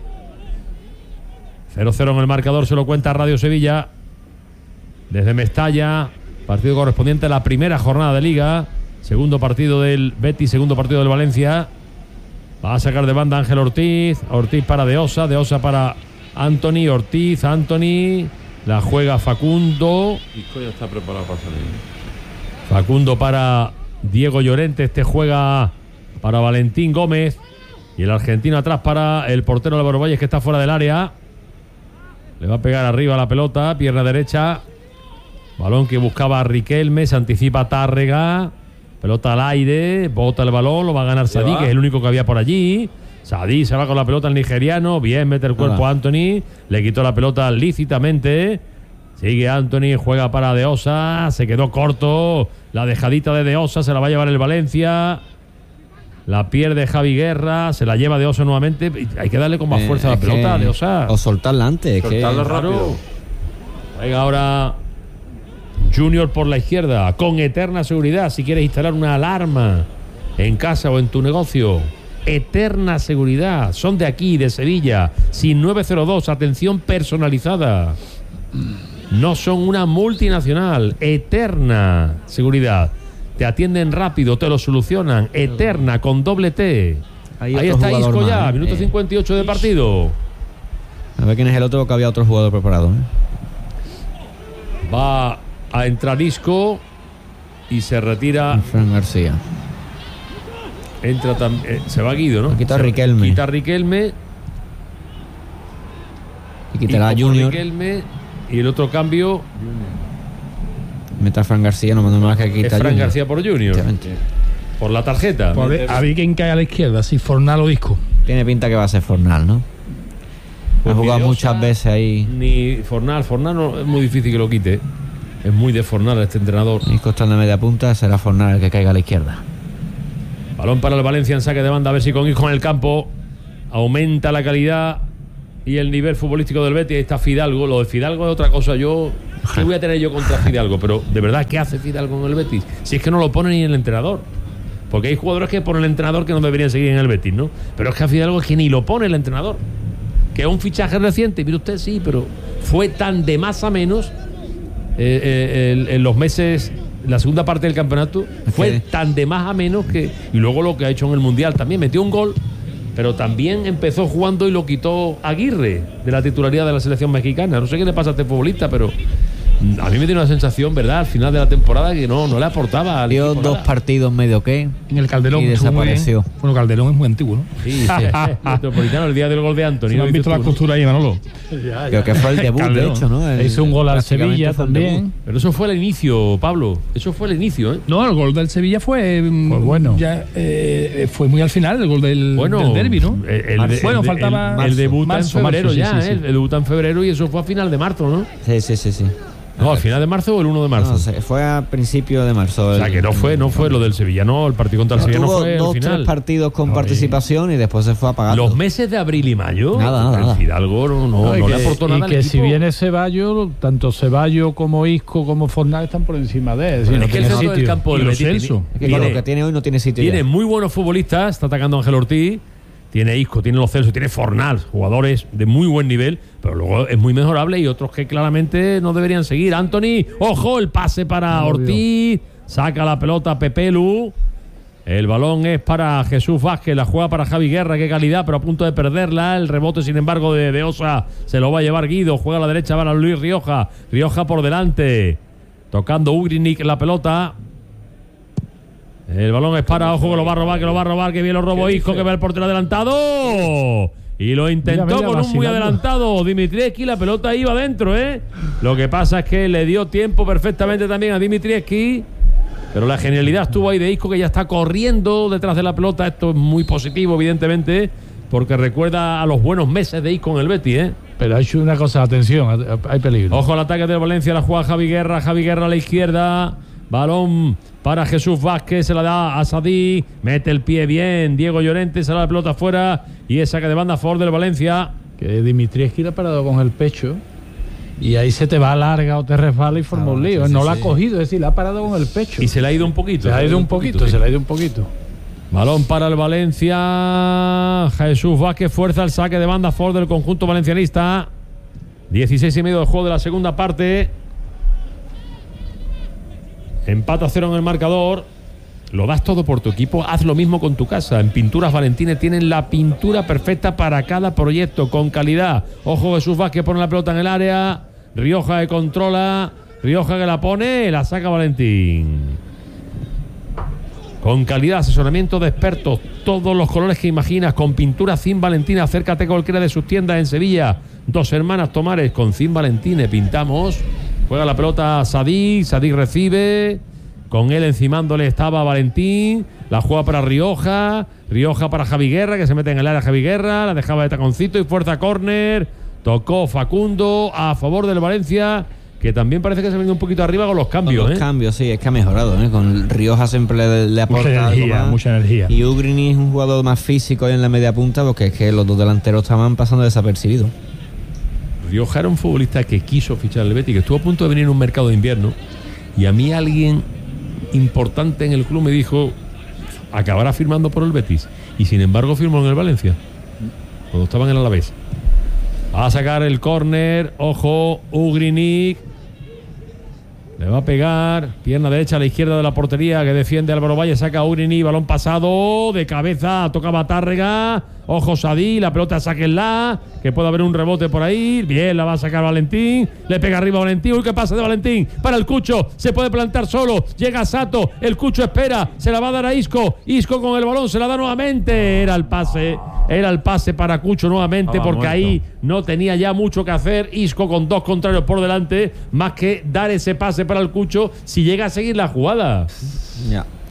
[SPEAKER 2] cero cero en el marcador, se lo cuenta Radio Sevilla. Desde Mestalla, partido correspondiente a la primera jornada de Liga. Segundo partido del Betis, segundo partido del Valencia. Va a sacar de banda Ángel Ortiz. Ortiz para De Osa, De Osa para Anthony. Ortiz, Anthony. La juega Facundo.
[SPEAKER 5] Isco ya está preparado para salir.
[SPEAKER 2] Facundo para Diego Llorente. Este juega para Valentín Gómez. Y el argentino atrás para el portero Álvaro Valles, que está fuera del área. Le va a pegar arriba la pelota, pierna derecha. Balón que buscaba Riquelme, se anticipa Tárrega. Pelota al aire, bota el balón, lo va a ganar Sadí,
[SPEAKER 5] va.
[SPEAKER 2] que es el único que había por allí. Sadí se va con la pelota al nigeriano. Bien, mete el cuerpo
[SPEAKER 3] Hola.
[SPEAKER 2] a Anthony. Le quitó la pelota lícitamente. Sigue Anthony, juega para De Osa. Se quedó corto. La dejadita de De Osa se la va a llevar el Valencia. La pierde Javi Guerra. Se la lleva De Osa nuevamente. Hay que darle con más
[SPEAKER 3] Eh,
[SPEAKER 2] fuerza a la
[SPEAKER 3] es
[SPEAKER 2] pelota,
[SPEAKER 3] que-
[SPEAKER 2] De Osa.
[SPEAKER 3] O soltarla antes. Es que,
[SPEAKER 5] Soltarla rápido.
[SPEAKER 2] Claro. Venga ahora Junior por la izquierda, con eterna seguridad. Si quieres instalar una alarma en casa o en tu negocio, eterna seguridad. Son de aquí, de Sevilla. Sin nueve cero dos, atención personalizada. No son una multinacional. Eterna seguridad. Te atienden rápido, te lo solucionan. Eterna, con doble T.
[SPEAKER 3] Hay
[SPEAKER 2] Ahí
[SPEAKER 3] otro
[SPEAKER 2] está
[SPEAKER 3] jugador
[SPEAKER 2] Isco ya,
[SPEAKER 3] más, ¿eh?
[SPEAKER 2] minuto
[SPEAKER 3] Eh.
[SPEAKER 2] cincuenta y ocho de partido.
[SPEAKER 3] A ver quién es el otro, que había otro jugador preparado. ¿eh?
[SPEAKER 2] Va a entrar Isco y se retira.
[SPEAKER 3] Fran García.
[SPEAKER 2] Entra también. Se va Guido, ¿no?
[SPEAKER 3] Quita
[SPEAKER 2] Se-
[SPEAKER 3] Riquelme.
[SPEAKER 2] Quita Riquelme.
[SPEAKER 3] Y quitará a
[SPEAKER 2] Isco por
[SPEAKER 3] Junior.
[SPEAKER 2] Riquelme. Y el otro cambio
[SPEAKER 3] Meta a Fran García, no manda más que
[SPEAKER 2] es
[SPEAKER 3] quitar a
[SPEAKER 2] Fran
[SPEAKER 3] Junior.
[SPEAKER 2] García por Junior.
[SPEAKER 3] Efectivamente.
[SPEAKER 2] Por la tarjeta.
[SPEAKER 4] Pues a ver, a ver quién cae a la izquierda, si Fornal o Isco.
[SPEAKER 3] Tiene pinta que va a ser Fornal, ¿no?
[SPEAKER 2] Pues
[SPEAKER 3] ha jugado
[SPEAKER 2] Vidiosa,
[SPEAKER 3] muchas veces ahí.
[SPEAKER 2] Ni Fornal. Fornal no, es muy difícil que lo quite. Es muy de Fornal este entrenador.
[SPEAKER 3] Isco está en la media punta, será Fornal el que caiga a la izquierda.
[SPEAKER 2] Balón para el Valencia en saque de banda, a ver si con Isco en el campo aumenta la calidad y el nivel futbolístico del Betis. Ahí está Fidalgo. Lo de Fidalgo es otra cosa. Yo, ¿qué voy a tener yo contra Fidalgo? Pero de verdad, ¿qué hace Fidalgo en el Betis? Si es que no lo pone ni el entrenador. Porque hay jugadores que ponen el entrenador que no deberían seguir en el Betis, ¿no? Pero es que a Fidalgo es que ni lo pone el entrenador. Que es un fichaje reciente, mire usted, sí, pero fue tan de más a menos eh, eh, en, en los meses, la segunda parte del campeonato, fue
[SPEAKER 3] Okay.
[SPEAKER 2] tan de más a menos que. Y luego lo que ha hecho en el Mundial también, metió un gol, pero también empezó jugando y lo quitó Aguirre de la titularidad de la selección mexicana. No sé qué le pasa a este futbolista, pero a mí me tiene una sensación, ¿verdad?, al final de la temporada que no, no le aportaba al
[SPEAKER 3] Dio
[SPEAKER 2] equipo
[SPEAKER 3] dos
[SPEAKER 2] nada.
[SPEAKER 3] partidos medio que
[SPEAKER 4] En el Calderón.
[SPEAKER 3] y
[SPEAKER 4] estuvo muy bien.
[SPEAKER 3] desapareció.
[SPEAKER 4] Bueno, Calderón es muy antiguo, ¿no?
[SPEAKER 2] Sí, sí. Metropolitano, el día del gol de Anthony.
[SPEAKER 4] ¿No
[SPEAKER 2] ¿no
[SPEAKER 4] han visto
[SPEAKER 2] dices
[SPEAKER 4] la
[SPEAKER 2] tú, no?
[SPEAKER 4] costura ahí, Manolo?
[SPEAKER 3] Creo que fue el debut, de
[SPEAKER 4] Calderón.
[SPEAKER 3] hecho, ¿no? El-
[SPEAKER 1] Hizo un gol al
[SPEAKER 3] prácticamente
[SPEAKER 1] Sevilla
[SPEAKER 3] fue el debut.
[SPEAKER 1] también.
[SPEAKER 2] Pero eso fue el inicio, Pablo. Eso fue el inicio, ¿eh?
[SPEAKER 4] No, el gol del Sevilla fue. mm,
[SPEAKER 1] Pues bueno.
[SPEAKER 4] Ya, eh, fue muy al final el gol del,
[SPEAKER 2] Bueno,
[SPEAKER 4] del derbi, ¿no?
[SPEAKER 2] El, el-
[SPEAKER 3] Marzo.
[SPEAKER 2] el-
[SPEAKER 4] Bueno,
[SPEAKER 2] el-
[SPEAKER 4] faltaba
[SPEAKER 2] El, el debuta
[SPEAKER 4] marzo,
[SPEAKER 2] en febrero
[SPEAKER 4] marzo, sí,
[SPEAKER 2] ya,
[SPEAKER 4] sí, sí.
[SPEAKER 2] ¿eh? El, el debuta en febrero y eso fue a final de marzo, ¿no?
[SPEAKER 3] Sí, sí, sí, sí.
[SPEAKER 2] No, al final de marzo o el uno de marzo.
[SPEAKER 3] No sé, fue a principio de marzo.
[SPEAKER 2] O sea, que no fue, no fue lo del Sevilla, no. El partido contra el Sevilla no
[SPEAKER 3] Tuvo
[SPEAKER 2] fue
[SPEAKER 3] dos,
[SPEAKER 2] al final.
[SPEAKER 3] tres partidos con
[SPEAKER 2] No,
[SPEAKER 3] participación y después se fue apagando.
[SPEAKER 2] Los meses de abril y mayo,
[SPEAKER 3] Nada, nada,
[SPEAKER 2] el
[SPEAKER 3] nada.
[SPEAKER 2] Fidalgo no, no,
[SPEAKER 1] No, y
[SPEAKER 2] no
[SPEAKER 1] que,
[SPEAKER 2] le aportó
[SPEAKER 1] y
[SPEAKER 2] nada al
[SPEAKER 1] que si
[SPEAKER 2] equipo.
[SPEAKER 1] viene Ceballos, tanto Ceballos como Isco como Fornal están por encima de él. Es decir,
[SPEAKER 2] Pero
[SPEAKER 1] no
[SPEAKER 2] es que el
[SPEAKER 1] tiene
[SPEAKER 2] centro del
[SPEAKER 1] sitio.
[SPEAKER 2] campo
[SPEAKER 4] Y
[SPEAKER 2] del
[SPEAKER 4] Lo
[SPEAKER 2] Betis
[SPEAKER 4] Celso.
[SPEAKER 2] tiene-
[SPEAKER 3] Es que con
[SPEAKER 2] tiene-
[SPEAKER 3] lo que tiene hoy no tiene sitio
[SPEAKER 2] Tiene
[SPEAKER 3] ya.
[SPEAKER 2] muy buenos futbolistas, está atacando Ángel Ortiz, tiene Isco, tiene Los Celso, tiene Fornal, jugadores de muy buen nivel, pero luego es muy mejorable y otros que claramente no deberían seguir. Anthony, ojo, el pase para
[SPEAKER 1] No lo
[SPEAKER 2] Ortiz, saca la pelota Pepelu, el balón es para Jesús Vázquez, la juega para Javi Guerra, qué calidad, pero a punto de perderla, el rebote sin embargo de, de Osa se lo va a llevar Guido, juega a la derecha para Luis Rioja, Rioja por delante, tocando Ugrinic la pelota. El balón es para, ojo que lo va a robar, que lo va a robar, que bien lo robó Isco, que ve el portero adelantado. Y lo intentó
[SPEAKER 1] Mira, mira,
[SPEAKER 2] con un muy
[SPEAKER 1] vacilando.
[SPEAKER 2] adelantado Dimitrievski, la pelota iba adentro, ¿eh? Lo que pasa es que le dio tiempo perfectamente también a Dimitrievski, pero la genialidad estuvo ahí de Isco, que ya está corriendo detrás de la pelota. Esto es muy positivo, evidentemente, porque recuerda a los buenos meses de Isco en el Betis, ¿eh?
[SPEAKER 1] Pero ha hecho una cosa, atención, hay peligro.
[SPEAKER 2] Ojo al ataque del Valencia, la juega Javi Guerra, Javi Guerra a la izquierda, balón para Jesús Vázquez, se la da a Sadí, mete el pie bien, Diego Llorente, se la da la pelota afuera y es saque de banda a favor del Valencia.
[SPEAKER 1] Que Dimitrievski le ha parado con el pecho y ahí se te va larga o te resbala y forma
[SPEAKER 3] Ah,
[SPEAKER 1] un lío.
[SPEAKER 3] sí, sí,
[SPEAKER 1] no la ha
[SPEAKER 3] sí.
[SPEAKER 1] cogido, es decir, le ha parado con el pecho.
[SPEAKER 2] Y se le ha ido un poquito.
[SPEAKER 1] se le ha ido un poquito,
[SPEAKER 2] sí.
[SPEAKER 1] se le ha ido un poquito.
[SPEAKER 2] Balón para el Valencia, Jesús Vázquez fuerza el saque de banda a favor del conjunto valencianista. dieciséis y medio del juego de la segunda parte. Empata a cero en el marcador. Lo das todo por tu equipo, haz lo mismo con tu casa. En Pinturas Valentines tienen la pintura perfecta para cada proyecto, con calidad. Ojo, Jesús Vázquez pone la pelota en el área. Rioja que controla. Rioja que la pone, la saca Valentín. Con calidad, asesoramiento de expertos, todos los colores que imaginas, con pintura Cin Valentina. Acércate a cualquiera de sus tiendas en Sevilla. Dos Hermanas Tomares, con Cin Valentine pintamos. Juega la pelota Sadik, Sadik recibe. Con él encimándole estaba Valentín. La juega para Rioja. Rioja para Javi Guerra, que se mete en el área Javi Guerra. La dejaba de taconcito y fuerza córner. Tocó Facundo a favor del Valencia, que también parece que se ha venido un poquito arriba con los cambios.
[SPEAKER 3] Con los
[SPEAKER 2] ¿eh?
[SPEAKER 3] cambios, sí, es que ha mejorado, ¿eh? Con Rioja siempre le, le aporta
[SPEAKER 4] Mucha
[SPEAKER 3] algo
[SPEAKER 4] energía,
[SPEAKER 3] más.
[SPEAKER 4] mucha energía.
[SPEAKER 3] Y Ugrini es un jugador más físico ahí en la media punta, porque es que los dos delanteros estaban pasando desapercibidos.
[SPEAKER 2] Rioja era un futbolista que quiso fichar al Betis, que estuvo a punto de venir en un mercado de invierno, y a mí alguien importante en el club me dijo: acabará firmando por el Betis, y sin embargo firmó en el Valencia cuando estaban en el Alavés. Va a sacar el córner, ojo, Ugrinic le va a pegar, pierna derecha a la izquierda de la portería que defiende Álvaro Valle, saca Ugrinic, balón pasado, de cabeza, tocaba Tárrega, ojo Sadí, la pelota sáquenla, que puede haber un rebote por ahí, bien, la va a sacar Valentín, le pega arriba a Valentín, uy, qué pasa de Valentín, para el Cucho, se puede plantar solo, llega Sato, el Cucho espera, se la va a dar a Isco, Isco con el balón, se la da nuevamente, era el pase, era el pase para Cucho nuevamente,
[SPEAKER 5] Estaba
[SPEAKER 2] porque
[SPEAKER 5] muerto.
[SPEAKER 2] ahí no tenía ya mucho que hacer, Isco con dos contrarios por delante, más que dar ese pase para el Cucho si llega a seguir la jugada.
[SPEAKER 3] Ya.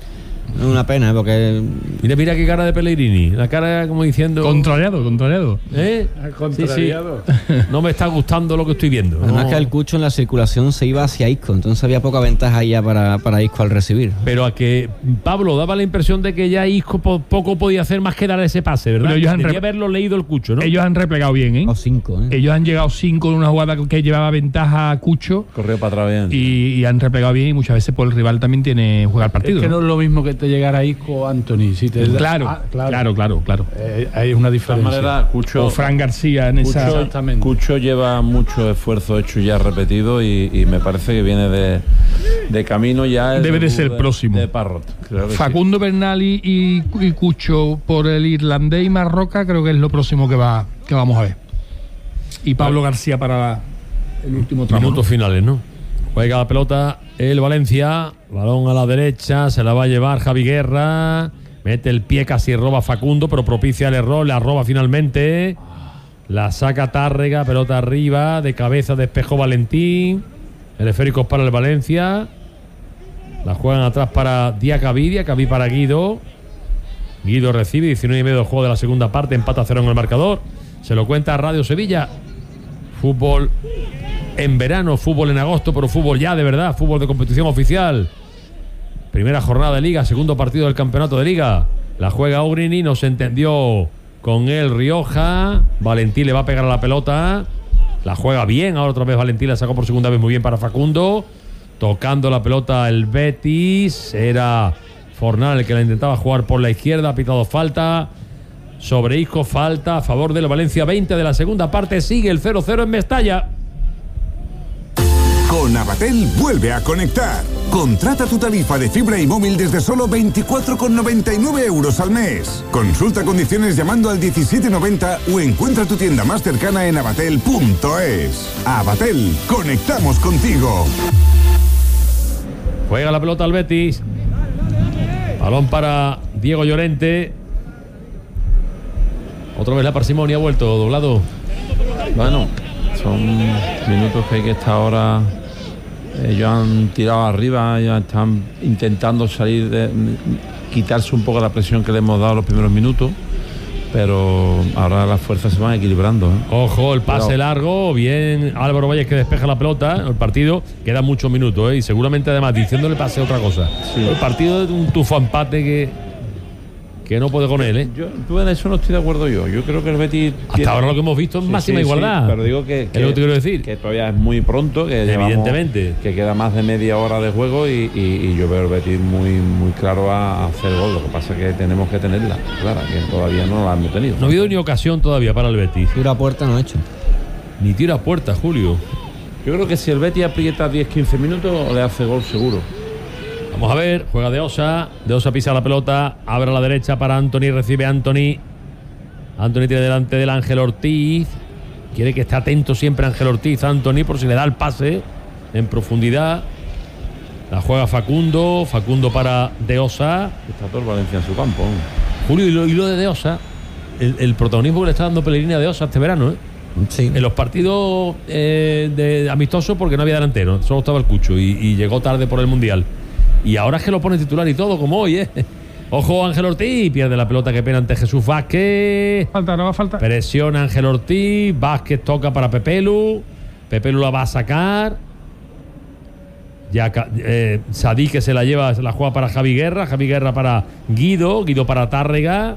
[SPEAKER 3] Es una pena, ¿eh? Porque...
[SPEAKER 2] Mira, mira qué cara de Pellegrini. La cara como diciendo...
[SPEAKER 4] Contrariado, contrariado.
[SPEAKER 2] ¿Eh?
[SPEAKER 1] Contrariado.
[SPEAKER 2] Sí, sí. No me está gustando lo que estoy viendo.
[SPEAKER 3] Además
[SPEAKER 2] No.
[SPEAKER 3] que el Cucho en la circulación se iba hacia Isco, entonces había poca ventaja ya para, para Isco al recibir.
[SPEAKER 2] Pero a que Pablo daba la impresión de que ya Isco po- poco podía hacer más que dar ese pase, ¿verdad?
[SPEAKER 4] Pero ellos han
[SPEAKER 2] Debía
[SPEAKER 4] rep-
[SPEAKER 2] haberlo leído el Cucho, ¿no?
[SPEAKER 4] Ellos han replegado bien, ¿eh?
[SPEAKER 3] O cinco, ¿eh?
[SPEAKER 4] Ellos han llegado cinco en una jugada que llevaba ventaja a Cucho
[SPEAKER 5] Corrió para atrás bien.
[SPEAKER 4] y, y han replegado bien y muchas veces pues, el rival también tiene juega el partido.
[SPEAKER 1] Es que no
[SPEAKER 4] ¿no?
[SPEAKER 1] es lo mismo que te llegara Isco o Anthony. Si te
[SPEAKER 4] Claro,
[SPEAKER 1] Ah,
[SPEAKER 4] claro, claro, claro.
[SPEAKER 1] Eh, hay una
[SPEAKER 5] De
[SPEAKER 1] diferencia.
[SPEAKER 5] todas maneras, Cucho,
[SPEAKER 4] O Fran García en esa.
[SPEAKER 5] Cucho,
[SPEAKER 1] Exactamente.
[SPEAKER 5] Cucho lleva mucho esfuerzo hecho ya repetido y, y me parece que viene de, de camino ya. el
[SPEAKER 4] Debe de
[SPEAKER 5] debut
[SPEAKER 4] ser próximo.
[SPEAKER 5] De Parrot. Creo que sí.
[SPEAKER 4] Facundo Bernali y, y Cucho por el irlandés y Marroca creo que es lo próximo que va que vamos a ver. Y Pablo García para la- el último tramo.
[SPEAKER 2] Minutos finales, ¿no? Juega la pelota el Valencia, balón a la derecha, se la va a llevar Javi Guerra, mete el pie, casi roba Facundo, pero propicia el error, la roba finalmente, la saca Tárrega, pelota arriba, de cabeza despejó Valentín, el esférico es para el Valencia, la juegan atrás para Diacabí, Diacabí para Guido, Guido recibe, diecinueve y medio del juego de la segunda parte, empata a cero en el marcador, se lo cuenta Radio Sevilla. Fútbol en verano, fútbol en agosto, pero fútbol ya de verdad, fútbol de competición oficial. Primera jornada de Liga, segundo partido del campeonato de Liga. La juega Ogrini, no se entendió con el Rioja. Valentín le va a pegar a la pelota. La juega bien, ahora otra vez Valentín la sacó por segunda vez muy bien para Facundo. Tocando la pelota el Betis. Era Fornal el que la intentaba jugar por la izquierda, ha pitado falta. Sobre Isco, falta a favor del Valencia, veinte de la segunda parte, sigue el cero cero en Mestalla.
[SPEAKER 7] Con Avatel vuelve a conectar. Contrata tu tarifa de fibra y móvil desde solo veinticuatro con noventa y nueve euros al mes. Consulta condiciones llamando al diecisiete noventa o encuentra tu tienda más cercana en avatel punto es. Avatel, conectamos contigo.
[SPEAKER 2] Juega la pelota al Betis. Balón para Diego Llorente. Otra vez la parsimonia ha vuelto, Doblado.
[SPEAKER 5] Bueno, son minutos que hay que estar ahora. Ellos han tirado arriba, ellos están intentando salir, de, quitarse un poco la presión que le hemos dado los primeros minutos, pero ahora las fuerzas se van equilibrando, ¿eh?
[SPEAKER 2] Ojo, el pase
[SPEAKER 5] Cuidado.
[SPEAKER 2] largo, bien Álvaro Valles que despeja la pelota. El partido queda muchos minutos, ¿eh? Y seguramente además diciéndole pase otra cosa.
[SPEAKER 5] Sí.
[SPEAKER 2] El partido es un tufo empate que, que no puede con él, ¿eh?
[SPEAKER 5] Yo, tú en eso no estoy de acuerdo yo. Yo creo que el Betis
[SPEAKER 2] Hasta
[SPEAKER 5] tiene-
[SPEAKER 2] ahora lo que hemos visto es
[SPEAKER 5] Sí,
[SPEAKER 2] máxima
[SPEAKER 5] sí,
[SPEAKER 2] igualdad.
[SPEAKER 5] sí, pero digo que,
[SPEAKER 2] Es lo que te quiero decir.
[SPEAKER 5] que todavía es muy pronto, que llevamos-
[SPEAKER 2] Evidentemente.
[SPEAKER 5] que queda más de media hora de juego y, y- y yo veo el Betis muy muy claro a, a hacer gol. Lo que pasa es que tenemos que tenerla, claro, que todavía no la hemos tenido.
[SPEAKER 2] No ha habido ni ocasión todavía para el Betis.
[SPEAKER 3] Tiro a puerta no ha hecho.
[SPEAKER 2] Ni tiro a puerta, Julio.
[SPEAKER 5] Yo creo que si el Betis aprieta diez quince minutos le hace gol seguro.
[SPEAKER 2] Vamos a ver, juega de Osa. De Osa pisa la pelota, abre a la derecha para Anthony, recibe Anthony. Anthony tiene delante del Ángel Ortiz. Quiere que esté atento siempre Ángel Ortiz, Anthony, por si le da el pase en profundidad. La juega Facundo, Facundo para De Osa.
[SPEAKER 5] Está todo el Valencia en su campo.
[SPEAKER 2] Julio, y lo, y lo de De Osa, el, el protagonismo que le está dando Pellegrini a De Osa este verano, ¿eh?
[SPEAKER 3] Sí.
[SPEAKER 2] En los partidos eh, de amistosos, porque no había delantero, solo estaba el Cucho y, y llegó tarde por el Mundial. Y ahora es que lo pone titular y todo, como hoy, ¿eh? Ojo, Ángel Ortiz, pierde la pelota, que pena ante Jesús Vázquez.
[SPEAKER 4] Falta, no va a falta.
[SPEAKER 2] Presiona Ángel Ortiz, Vázquez toca para Pepelu, Pepelu la va a sacar. Ya eh, Sadí que se la lleva, se la juega para Javi Guerra, Javi Guerra para Guido, Guido para Tárrega.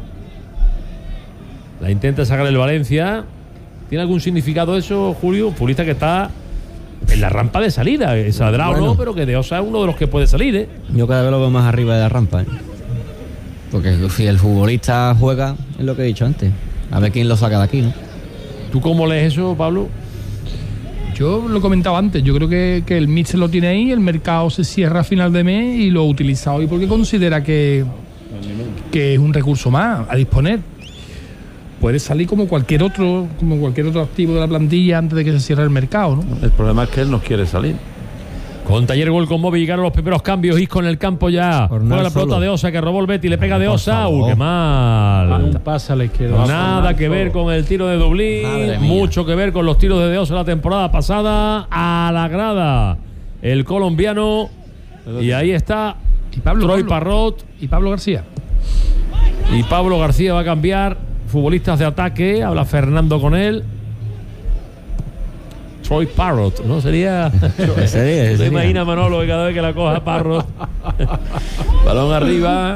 [SPEAKER 2] La intenta sacar el Valencia. ¿Tiene algún significado eso, Julio? Futbolista que está en la rampa de salida. Saldrá
[SPEAKER 3] Bueno.
[SPEAKER 2] o no, pero que De Osa es uno de los que puede salir, ¿eh?
[SPEAKER 3] Yo cada vez lo veo más arriba de la rampa, ¿eh? Porque si el futbolista juega, es lo que he dicho antes. A ver quién lo saca de aquí, ¿no?
[SPEAKER 2] ¿Tú cómo lees eso, Pablo?
[SPEAKER 4] Yo lo comentaba antes, yo creo que, que el míster lo tiene ahí, el mercado se cierra a final de mes y lo utiliza hoy porque considera que, que es un recurso más a disponer. Puede salir como cualquier otro, como cualquier otro activo de la plantilla antes de que se cierre el mercado, ¿no?
[SPEAKER 5] El problema es que él no quiere salir.
[SPEAKER 2] Con Taller Gol con Móvil llegaron los primeros cambios. Isco en el campo ya.
[SPEAKER 3] Fornal
[SPEAKER 2] Juega la pelota
[SPEAKER 3] solo.
[SPEAKER 2] de Osa que robó el Betty. Le pega de
[SPEAKER 3] Por
[SPEAKER 2] Osa.
[SPEAKER 3] favor.
[SPEAKER 2] ¡Uh, qué
[SPEAKER 1] Un
[SPEAKER 2] mal!
[SPEAKER 1] pase a la izquierda.
[SPEAKER 2] Nada que ver con el tiro de Dublín.
[SPEAKER 3] Madre mía.
[SPEAKER 2] Mucho que ver con los tiros de De Osa la temporada pasada. A la grada. El colombiano. Y ahí está
[SPEAKER 4] Y Pablo,
[SPEAKER 2] Troy
[SPEAKER 4] Pablo.
[SPEAKER 2] Parrot.
[SPEAKER 4] Y Pablo García.
[SPEAKER 2] Y Pablo García va a cambiar futbolistas de ataque. Habla Fernando con él. Troy Parrot, ¿no? Sería.
[SPEAKER 3] Sería,
[SPEAKER 2] ¿Se
[SPEAKER 3] sería.
[SPEAKER 2] imagina Manolo que cada vez que la coja Parrot? Balón arriba.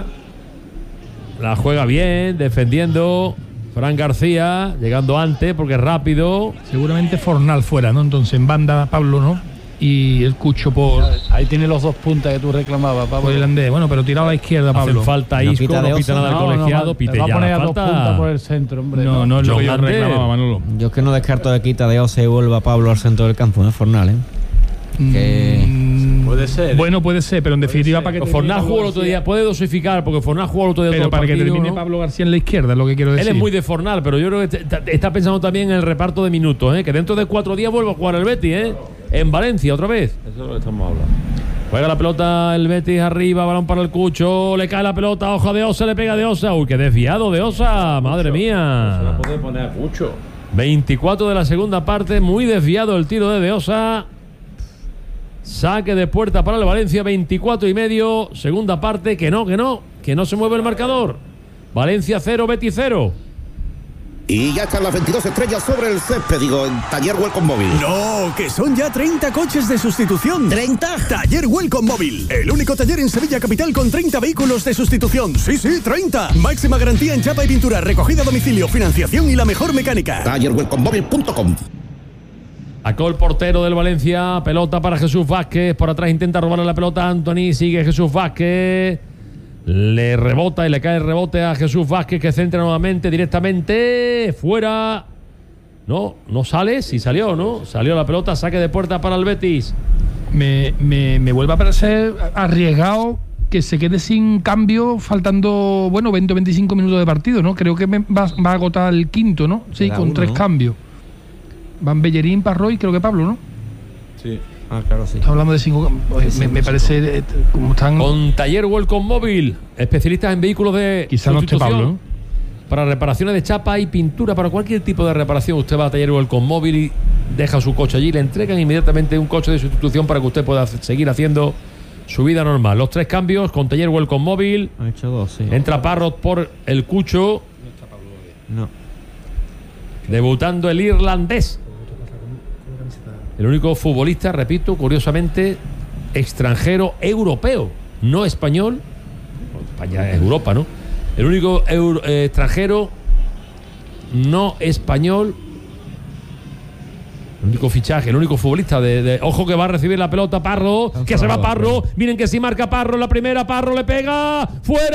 [SPEAKER 2] La juega bien, defendiendo. Fran García, llegando antes porque es rápido.
[SPEAKER 4] Seguramente Fornal fuera, ¿no? Entonces en banda Pablo, ¿no? Y el Cucho por,
[SPEAKER 1] Ahí tiene los dos puntas que tú reclamabas, Pablo.
[SPEAKER 4] por el andén. Bueno, pero tirado a la izquierda,
[SPEAKER 2] Hacen
[SPEAKER 4] Pablo.
[SPEAKER 2] falta
[SPEAKER 3] No
[SPEAKER 2] Isco,
[SPEAKER 3] pita de
[SPEAKER 2] no pita
[SPEAKER 3] Osa.
[SPEAKER 2] nada del
[SPEAKER 1] No, no,
[SPEAKER 2] colegiado,
[SPEAKER 1] no,
[SPEAKER 2] pite
[SPEAKER 1] te va a
[SPEAKER 2] ya
[SPEAKER 1] poner
[SPEAKER 2] la
[SPEAKER 1] a dos puntas
[SPEAKER 2] falta.
[SPEAKER 1] por el centro, hombre.
[SPEAKER 4] No, no es lo
[SPEAKER 2] John
[SPEAKER 4] que yo
[SPEAKER 2] Andrés.
[SPEAKER 4] reclamaba, Manolo.
[SPEAKER 3] Yo es que no descarto que quita de Osa y vuelva Pablo al centro del campo, ¿eh? Fornal, ¿eh? Que-
[SPEAKER 4] Mm,
[SPEAKER 1] Puede ser.
[SPEAKER 4] Bueno, puede ser, pero en definitiva para que termine
[SPEAKER 2] Fornal
[SPEAKER 4] Pablo
[SPEAKER 2] jugó el otro
[SPEAKER 4] García-
[SPEAKER 2] día, puede dosificar, porque Fornal jugó el otro día todo
[SPEAKER 4] Pero
[SPEAKER 2] el
[SPEAKER 4] para que
[SPEAKER 2] partido,
[SPEAKER 4] termine
[SPEAKER 2] ¿no?
[SPEAKER 4] Pablo García en la izquierda, es lo que quiero decir.
[SPEAKER 2] Él es muy de Fornal, pero yo creo que está, está pensando también en el reparto de minutos, ¿eh? Que dentro de cuatro días vuelva a jugar el Betis, ¿eh? En Valencia otra vez.
[SPEAKER 5] Eso es lo que estamos hablando.
[SPEAKER 2] Juega la pelota el Betis arriba, balón para el Cucho, le cae la pelota, ojo de Osa, le pega de Osa. Uy, qué desviado de Osa, madre
[SPEAKER 5] Se la
[SPEAKER 2] mía.
[SPEAKER 5] puede poner a Cucho.
[SPEAKER 2] veinticuatro de la segunda parte, muy desviado el tiro de De Osa. Saque de puerta para el Valencia, veinticuatro y medio, segunda parte, que no, que no, que no se mueve el marcador. Valencia cero, Betis cero.
[SPEAKER 8] Y ya están las veintidós estrellas sobre el césped, digo, en Taller Welcome Móvil.
[SPEAKER 9] No, que son ya treinta coches de sustitución.
[SPEAKER 8] ¿treinta?
[SPEAKER 9] Taller Welcome Móvil, el único taller en Sevilla Capital con treinta vehículos de sustitución. Sí, sí, treinta. Máxima garantía en chapa y pintura, recogida a domicilio, financiación y la mejor mecánica.
[SPEAKER 8] taller welcome móvil punto com.
[SPEAKER 2] Sacó el portero del Valencia, pelota para Jesús Vázquez, por atrás intenta robarle la pelota a Anthony, sigue Jesús Vázquez, le rebota y le cae el rebote a Jesús Vázquez, que centra nuevamente directamente, fuera, no, no sale, sí salió, ¿no? Salió la pelota, saque de puerta para el Betis.
[SPEAKER 4] Me, me, me vuelve a parecer arriesgado que se quede sin cambio faltando, bueno, veinte o veinticinco minutos de partido, ¿no? Creo que me va, va a agotar el quinto, ¿no? Sí,
[SPEAKER 3] Queda
[SPEAKER 4] con
[SPEAKER 3] uno,
[SPEAKER 4] tres
[SPEAKER 3] ¿no?
[SPEAKER 4] cambios. Van Bellerín, Parro y creo que Pablo, ¿no?
[SPEAKER 5] Sí.
[SPEAKER 3] Ah, claro, sí.
[SPEAKER 4] Estamos hablando de cinco. Pues me, me parece eh, como están.
[SPEAKER 2] Con Taller Welcome Móvil, especialistas en vehículos de
[SPEAKER 4] Quizá no esté
[SPEAKER 2] sustitución.
[SPEAKER 4] Pablo, ¿no?
[SPEAKER 2] Para reparaciones de chapa y pintura, para cualquier tipo de reparación, usted va a Taller Welcome Móvil y deja su coche allí, le entregan inmediatamente un coche de sustitución para que usted pueda seguir haciendo su vida normal. Los tres cambios con Taller Welcome Móvil.
[SPEAKER 3] Ha hecho dos, sí.
[SPEAKER 2] Entra Parrot por el Cucho,
[SPEAKER 3] No.
[SPEAKER 2] debutando el irlandés. El único futbolista, repito, curiosamente, extranjero europeo, no español. España es Europa, ¿no? El único euro- eh, extranjero no español. El único fichaje, el único futbolista de, de- ojo que va a recibir la pelota Parro, que se va Parro, miren que si marca Parro la primera, Parro le pega,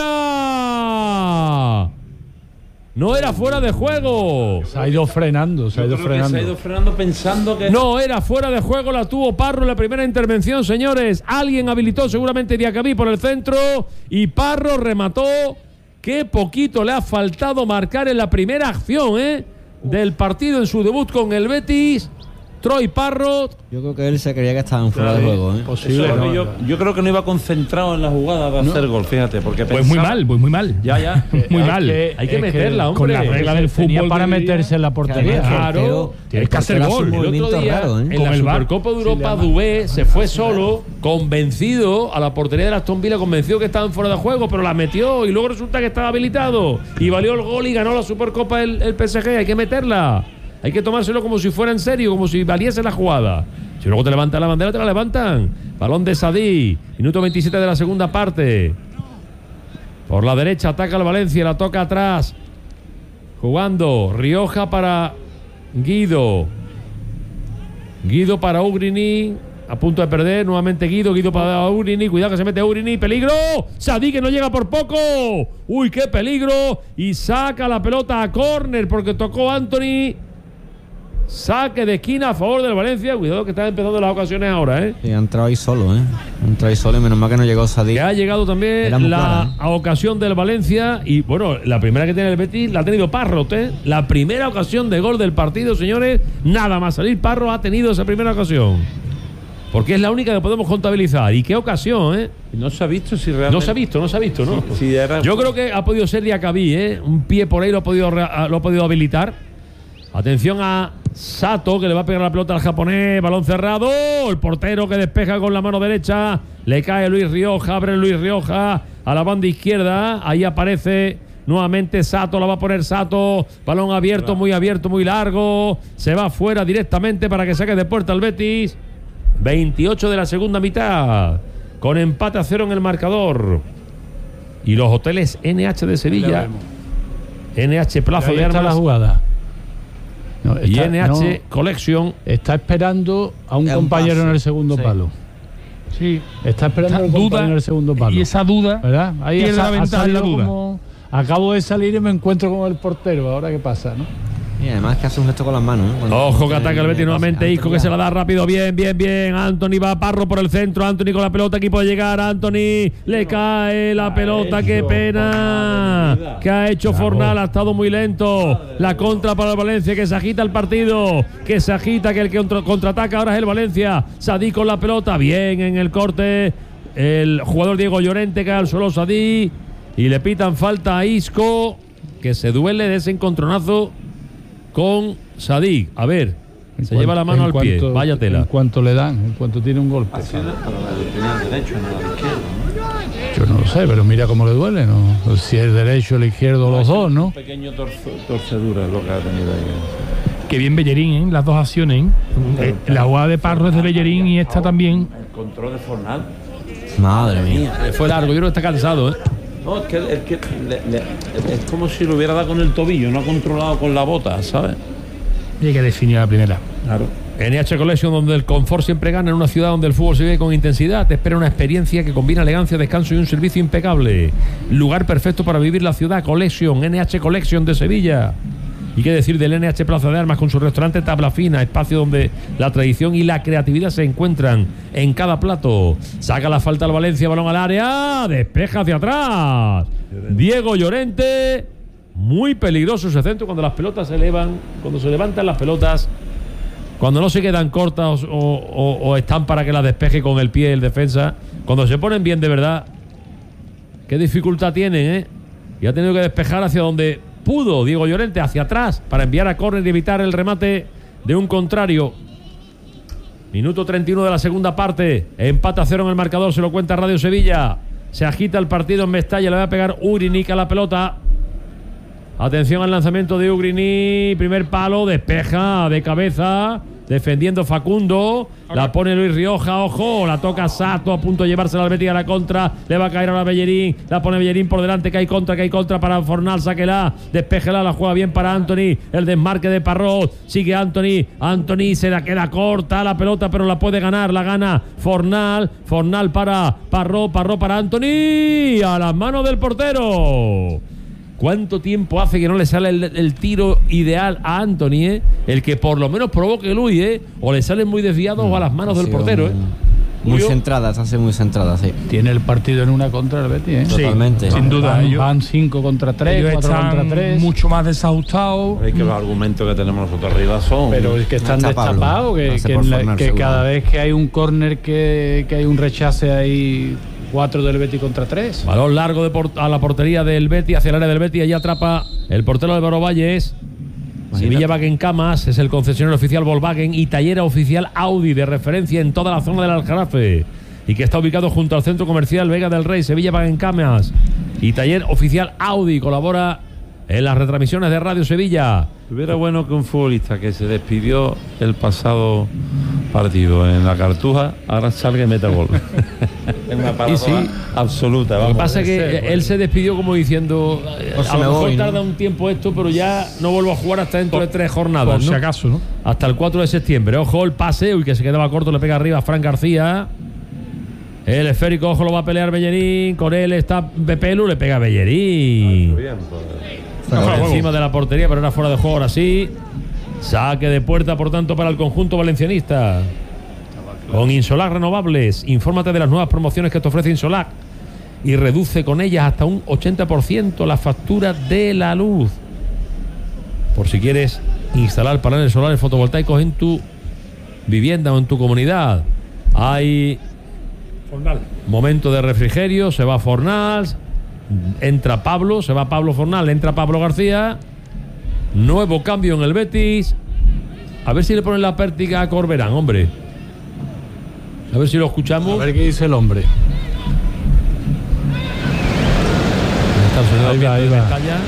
[SPEAKER 2] fuera. No era fuera de juego.
[SPEAKER 1] Se ha ido frenando, se ha ido
[SPEAKER 5] Yo creo que
[SPEAKER 1] frenando.
[SPEAKER 5] se ha ido frenando pensando que.
[SPEAKER 2] No era fuera de juego, la tuvo Parro en la primera intervención, señores. Alguien habilitó seguramente Diacabí por el centro y Parro remató. Qué poquito le ha faltado marcar en la primera acción, ¿eh? Del partido en su debut con el Betis. Troy Parrot.
[SPEAKER 3] Yo creo que él se creía que estaban fuera de juego, ¿eh?
[SPEAKER 1] Posible,
[SPEAKER 5] Eso es
[SPEAKER 1] ¿no?
[SPEAKER 5] que yo, yo creo que no iba concentrado en la jugada de hacer gol, fíjate, porque
[SPEAKER 4] Pues muy
[SPEAKER 5] pensaba-
[SPEAKER 4] mal, pues muy mal.
[SPEAKER 5] Ya, ya.
[SPEAKER 4] Muy
[SPEAKER 1] Es
[SPEAKER 4] mal.
[SPEAKER 1] que-
[SPEAKER 2] Hay que
[SPEAKER 1] es
[SPEAKER 2] meterla, hombre.
[SPEAKER 4] con la regla del
[SPEAKER 1] Tenía
[SPEAKER 4] fútbol
[SPEAKER 1] para
[SPEAKER 4] debería-
[SPEAKER 1] meterse en la portería.
[SPEAKER 2] Claro.
[SPEAKER 4] Tienes que hacer
[SPEAKER 3] Porque
[SPEAKER 4] gol.
[SPEAKER 3] era su
[SPEAKER 2] El otro
[SPEAKER 3] movimiento
[SPEAKER 2] día,
[SPEAKER 3] raro, ¿eh?
[SPEAKER 2] en
[SPEAKER 4] Con
[SPEAKER 2] la
[SPEAKER 4] el V A R.
[SPEAKER 2] Supercopa de Europa, Dubé se fue solo, convencido a la portería de Aston Villa, convencido que estaban fuera de juego, pero la metió y luego resulta que estaba habilitado. Y valió el gol y ganó la Supercopa el, el P S G. Hay que meterla. Hay que tomárselo como si fuera en serio, como si valiese la jugada. Si luego te levantan la bandera, te la levantan. Balón de Sadí. Minuto veintisiete de la segunda parte. Por la derecha ataca el Valencia, la toca atrás. Jugando Rioja para Guido. Guido para Ugrini. A punto de perder. Nuevamente Guido. Guido para Ugrini. Cuidado que se mete Ugrini. ¡Peligro! Sadí que no llega por poco. ¡Uy, qué peligro! Y saca la pelota a córner porque tocó Anthony. Saque de esquina a favor del Valencia. Cuidado que están empezando las ocasiones ahora, ¿eh?
[SPEAKER 3] Sí, ha entrado ahí solo, ¿eh? Ha entrado ahí solo y menos mal que no llegó Sadik.
[SPEAKER 2] Que ha llegado también
[SPEAKER 3] Era muy
[SPEAKER 2] la
[SPEAKER 3] clara, ¿eh?
[SPEAKER 2] ocasión del Valencia. Y bueno, la primera que tiene el Betis la ha tenido Parrot, ¿eh? La primera ocasión de gol del partido, señores. Nada más salir, Parrot ha tenido esa primera ocasión. Porque es la única que podemos contabilizar. ¿Y qué ocasión, eh?
[SPEAKER 5] No se ha visto si realmente.
[SPEAKER 2] No se ha visto, no se ha visto, ¿no?
[SPEAKER 5] Sí, sí, era-
[SPEAKER 2] Yo creo que ha podido ser Diacabí, ¿eh? Un pie por ahí lo ha podido, re- lo ha podido habilitar. Atención a Sato, que le va a pegar la pelota al japonés. Balón cerrado. El portero que despeja con la mano derecha. Le cae Luis Rioja. Abre Luis Rioja a la banda izquierda. Ahí aparece nuevamente Sato. La va a poner Sato. Balón abierto, muy abierto, muy largo. Se va fuera directamente para que saque de puerta al Betis. veintiocho de la segunda mitad. Con empate a cero en el marcador. Y los hoteles N H de Sevilla. N H Plaza de Armas.
[SPEAKER 1] La jugada. No, está,
[SPEAKER 2] y N H
[SPEAKER 1] no,
[SPEAKER 2] Collection.
[SPEAKER 1] Está esperando a un
[SPEAKER 3] Es
[SPEAKER 1] compañero
[SPEAKER 3] un paso,
[SPEAKER 1] en el segundo
[SPEAKER 3] sí.
[SPEAKER 1] palo.
[SPEAKER 4] Sí.
[SPEAKER 1] Está esperando
[SPEAKER 4] Esa
[SPEAKER 1] al
[SPEAKER 4] duda,
[SPEAKER 1] compañero en el segundo palo.
[SPEAKER 4] Y esa duda,
[SPEAKER 1] ¿verdad? Ahí
[SPEAKER 4] pierde
[SPEAKER 1] ha-
[SPEAKER 4] la
[SPEAKER 1] ha
[SPEAKER 4] ventaja en la
[SPEAKER 1] salido
[SPEAKER 4] duda.
[SPEAKER 1] como, acabo de salir y me encuentro con el portero. ¿Ahora qué pasa, no?
[SPEAKER 3] Y además que hace un gesto con las manos. ¿eh? Cuando-
[SPEAKER 2] Ojo que
[SPEAKER 3] cuando
[SPEAKER 2] ataca el Betis
[SPEAKER 3] pase
[SPEAKER 2] nuevamente.
[SPEAKER 3] antes
[SPEAKER 2] Isco
[SPEAKER 3] ya.
[SPEAKER 2] que se la da rápido. Bien, bien, bien. Anthony va a Parro por el centro. Anthony con la pelota. Aquí puede llegar. Anthony le cae la pelota. Qué pena. Que ha hecho Fornal. Ha estado muy lento. La contra para el Valencia. Que se agita el partido. Que se agita. Que el que contra- contraataca ahora es el Valencia. Sadí con la pelota. Bien en el corte. El jugador Diego Llorente cae al suelo Sadí. Y le pitan falta a Isco. Que se duele de ese encontronazo con Sadik. A ver,
[SPEAKER 1] En
[SPEAKER 2] se
[SPEAKER 1] cuanto-
[SPEAKER 2] lleva la mano
[SPEAKER 1] en
[SPEAKER 2] al pie.
[SPEAKER 1] cuanto-
[SPEAKER 2] Vaya tela.
[SPEAKER 1] En cuanto le dan, en cuanto tiene un golpe. Yo no lo sé, pero mira cómo le duele, ¿no? Si es derecho, el izquierdo, los dos, ¿no?
[SPEAKER 5] Un pequeño torzo- torcedura es lo que ha tenido ahí.
[SPEAKER 4] que bien Bellerín, ¿eh? Las dos acciones. ¿eh? Eh, la jugada de Parro es de Bellerín y esta también.
[SPEAKER 5] El control de Fornal.
[SPEAKER 3] Madre mía.
[SPEAKER 2] Le fue largo, yo creo que está cansado, ¿eh?
[SPEAKER 5] No, es que, es, que le- le- es como si lo hubiera dado con el tobillo, no ha controlado con la bota, ¿sabes?
[SPEAKER 4] Y que definir la primera.
[SPEAKER 5] Claro.
[SPEAKER 2] N H Collection, donde el confort siempre gana, en una ciudad donde el fútbol se vive con intensidad. Te espera una experiencia que combina elegancia, descanso y un servicio impecable. Lugar perfecto para vivir la ciudad. Collection, N H Collection de Sevilla. Y qué decir del N H Plaza de Armas con su restaurante Tabla Fina, espacio donde la tradición y la creatividad se encuentran en cada plato. Saca la falta al Valencia, balón al área, despeja hacia atrás. Diego Llorente, muy peligroso ese centro cuando las pelotas se elevan, cuando se levantan las pelotas, cuando no se quedan cortas o, o, o están para que las despeje con el pie el defensa, cuando se ponen bien de verdad, qué dificultad tienen, ¿eh? Y ha tenido que despejar hacia donde pudo Diego Llorente, hacia atrás, para enviar a córner y evitar el remate de un contrario. Minuto treinta y uno de la segunda parte. Empate a cero en el marcador, se lo cuenta Radio Sevilla. Se agita el partido en Mestalla, le va a pegar Ugrinik a la pelota. Atención al lanzamiento de Ugrinik. Primer palo, despeja de cabeza. Defendiendo Facundo. La pone Luis Rioja, ojo. La toca Sato, a punto de llevársela al Betis a la contra. Le va a caer ahora Bellerín. La pone Bellerín por delante, que hay contra, que hay contra para Fornal. Sáquela, despéjela, la juega bien para Anthony. El desmarque de Parrot. Sigue Anthony. Anthony se la queda corta la pelota, pero la puede ganar. La gana Fornal. Fornal para Parrot. Parrot para Anthony. A las manos del portero. ¿Cuánto tiempo hace que no le sale el, el tiro ideal a Anthony, eh? El que por lo menos provoque Luis, ¿eh? O le salen muy desviados o a las manos
[SPEAKER 3] Ha
[SPEAKER 2] del
[SPEAKER 3] sido
[SPEAKER 2] portero, ¿eh?
[SPEAKER 3] Muy
[SPEAKER 2] Julio.
[SPEAKER 3] centrada, se hace muy centrada, sí.
[SPEAKER 1] Tiene el partido en una contra el Betis, ¿eh?
[SPEAKER 3] Totalmente.
[SPEAKER 4] Sin duda.
[SPEAKER 1] Van,
[SPEAKER 4] ellos-
[SPEAKER 1] van cinco contra tres,
[SPEAKER 4] ellos
[SPEAKER 1] cuatro
[SPEAKER 4] están
[SPEAKER 1] contra tres.
[SPEAKER 4] mucho más desajustados.
[SPEAKER 5] Es que los argumentos que tenemos nosotros arriba son.
[SPEAKER 1] Pero es que están
[SPEAKER 3] Está Pablo.
[SPEAKER 1] destapados, que,
[SPEAKER 3] Pase
[SPEAKER 1] que,
[SPEAKER 3] por
[SPEAKER 1] en la-
[SPEAKER 3] Fornal,
[SPEAKER 1] que
[SPEAKER 3] seguro.
[SPEAKER 1] cada vez que hay un córner, que, que hay un rechace, hay cuatro del Betis contra tres.
[SPEAKER 2] Balón largo de por- a la portería del Betis, hacia el área del Betis. Allí atrapa el portero Álvaro Valles. Sevilla Wagen Camas es el concesionario oficial Volkswagen y tallera oficial Audi de referencia en toda la zona del Aljarafe y que está ubicado junto al centro comercial Vega del Rey. Sevilla Wagen Camas y taller oficial Audi colabora en las retransmisiones de Radio Sevilla.
[SPEAKER 5] Hubiera bueno que un futbolista que se despidió el pasado partido en la Cartuja ahora salga y meta gol. Es una paradoja
[SPEAKER 2] sí.
[SPEAKER 5] absoluta.
[SPEAKER 2] Lo que
[SPEAKER 5] Vamos.
[SPEAKER 2] pasa es que
[SPEAKER 1] Puede ser,
[SPEAKER 2] él se despidió como diciendo eh,
[SPEAKER 3] Por si
[SPEAKER 2] a lo
[SPEAKER 3] me
[SPEAKER 2] mejor
[SPEAKER 3] voy, ¿no?
[SPEAKER 2] tarda un tiempo esto, pero ya no vuelvo a jugar hasta dentro de tres jornadas,
[SPEAKER 4] Por si
[SPEAKER 2] ¿no?
[SPEAKER 4] acaso, ¿no?
[SPEAKER 2] Hasta el cuatro de septiembre. Ojo el pase, uy, que se quedaba corto, le pega arriba a Fran García. El esférico, ojo, lo va a pelear Bellerín. Con él está Pepelu, le pega a Bellerín.
[SPEAKER 5] Bien, pues.
[SPEAKER 2] Por
[SPEAKER 4] Fuera de
[SPEAKER 2] encima
[SPEAKER 4] juego.
[SPEAKER 2] de la portería, pero era fuera de juego ahora sí. Saque de puerta, por tanto, para el conjunto valencianista. Con Insolac Renovables, infórmate de las nuevas promociones que te ofrece Insolac y reduce con ellas hasta un ochenta por ciento la factura de la luz. Por si quieres instalar paneles solares fotovoltaicos en tu vivienda o en tu comunidad. Hay momento de refrigerio, se va Fornal, entra Pablo, se va Pablo Fornal, entra Pablo García. Nuevo cambio en el Betis. A ver si le ponen la pértiga a Corberán, hombre. A ver si lo escuchamos.
[SPEAKER 1] A ver qué dice el hombre.
[SPEAKER 2] Ahí va, ahí va.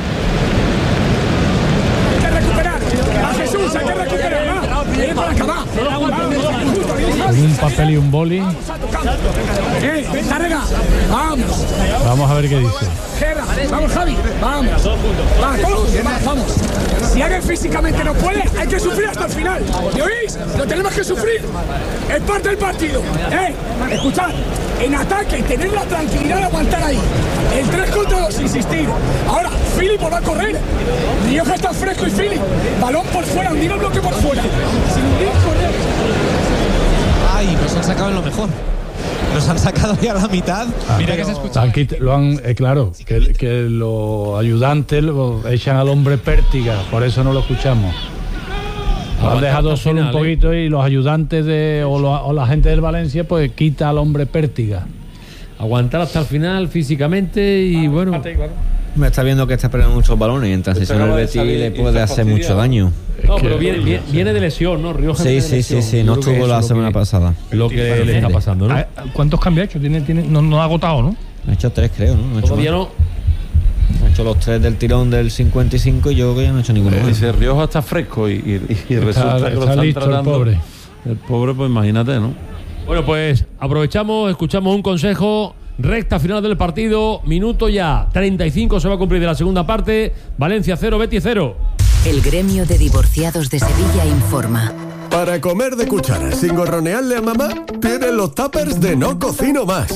[SPEAKER 10] Hay que recuperar. A Jesús, hay que recuperar. Va. Viene para acá, va.
[SPEAKER 1] Con un papel y un boli.
[SPEAKER 10] Eh, Tárrega. Vamos.
[SPEAKER 1] Vamos a ver qué dice.
[SPEAKER 10] Gerra. Vamos, Javi. Vamos. Va, todos. Va, vamos. Si alguien físicamente no puede, hay que sufrir hasta el final. ¿Me oís? Lo tenemos que sufrir. Es parte del partido. Eh, escuchad. En ataque, tener la tranquilidad de aguantar ahí. El tres contra dos, insistir. Ahora, Philip va a correr. Rioja está fresco y Philip. Balón por fuera, hundir el bloque por fuera. Sin hundir, correr.
[SPEAKER 11] Ay, nos han sacado en lo mejor. Nos han sacado ya a la mitad.
[SPEAKER 1] Ah,
[SPEAKER 11] Mira que se escucha.
[SPEAKER 1] Han quit- lo han, eh, claro, que, que los ayudantes lo echan al hombre pértiga, por eso no lo escuchamos. Lo han dejado solo un poquito y los ayudantes de o, lo, o la gente del Valencia pues quita al hombre pértiga.
[SPEAKER 2] Aguantar hasta el final físicamente y bueno.
[SPEAKER 3] Me está viendo que está perdiendo muchos balones y en transición el Betis le puede hacer mucho daño.
[SPEAKER 2] No, pero viene, viene, viene de lesión, ¿no? Rioja
[SPEAKER 3] Sí,
[SPEAKER 2] viene de
[SPEAKER 3] sí,
[SPEAKER 2] lesión.
[SPEAKER 3] sí, sí,
[SPEAKER 2] Yo
[SPEAKER 3] no
[SPEAKER 2] creo que
[SPEAKER 3] estuvo
[SPEAKER 2] eso
[SPEAKER 3] la
[SPEAKER 2] es lo
[SPEAKER 3] semana
[SPEAKER 2] que-
[SPEAKER 3] pasada.
[SPEAKER 2] Lo que le está pasando, ¿no?
[SPEAKER 4] ¿Cuántos cambios ha hecho? Tiene, tiene, no, no ha agotado, ¿no?
[SPEAKER 3] Ha hecho tres, creo, ¿no? No ha hecho
[SPEAKER 2] Todavía
[SPEAKER 3] más.
[SPEAKER 2] no.
[SPEAKER 3] Ha hecho los tres del tirón del cincuenta y cinco y yo creo que ya no ha hecho ninguno
[SPEAKER 5] Eh,
[SPEAKER 3] más.
[SPEAKER 5] Dice Rioja está fresco y, y, y
[SPEAKER 1] Está-
[SPEAKER 5] resulta que lo
[SPEAKER 1] está
[SPEAKER 5] están
[SPEAKER 1] listo el
[SPEAKER 5] tratando.
[SPEAKER 1] pobre.
[SPEAKER 5] El pobre, pues imagínate, ¿no?
[SPEAKER 2] Bueno, pues aprovechamos, escuchamos un consejo. Recta final del partido, minuto ya treinta y cinco se va a cumplir de la segunda parte. Valencia cero, Betis cero.
[SPEAKER 12] El gremio de divorciados de Sevilla informa.
[SPEAKER 9] Para comer de cuchara sin gorronearle a mamá, tienen los tuppers de No Cocino Más.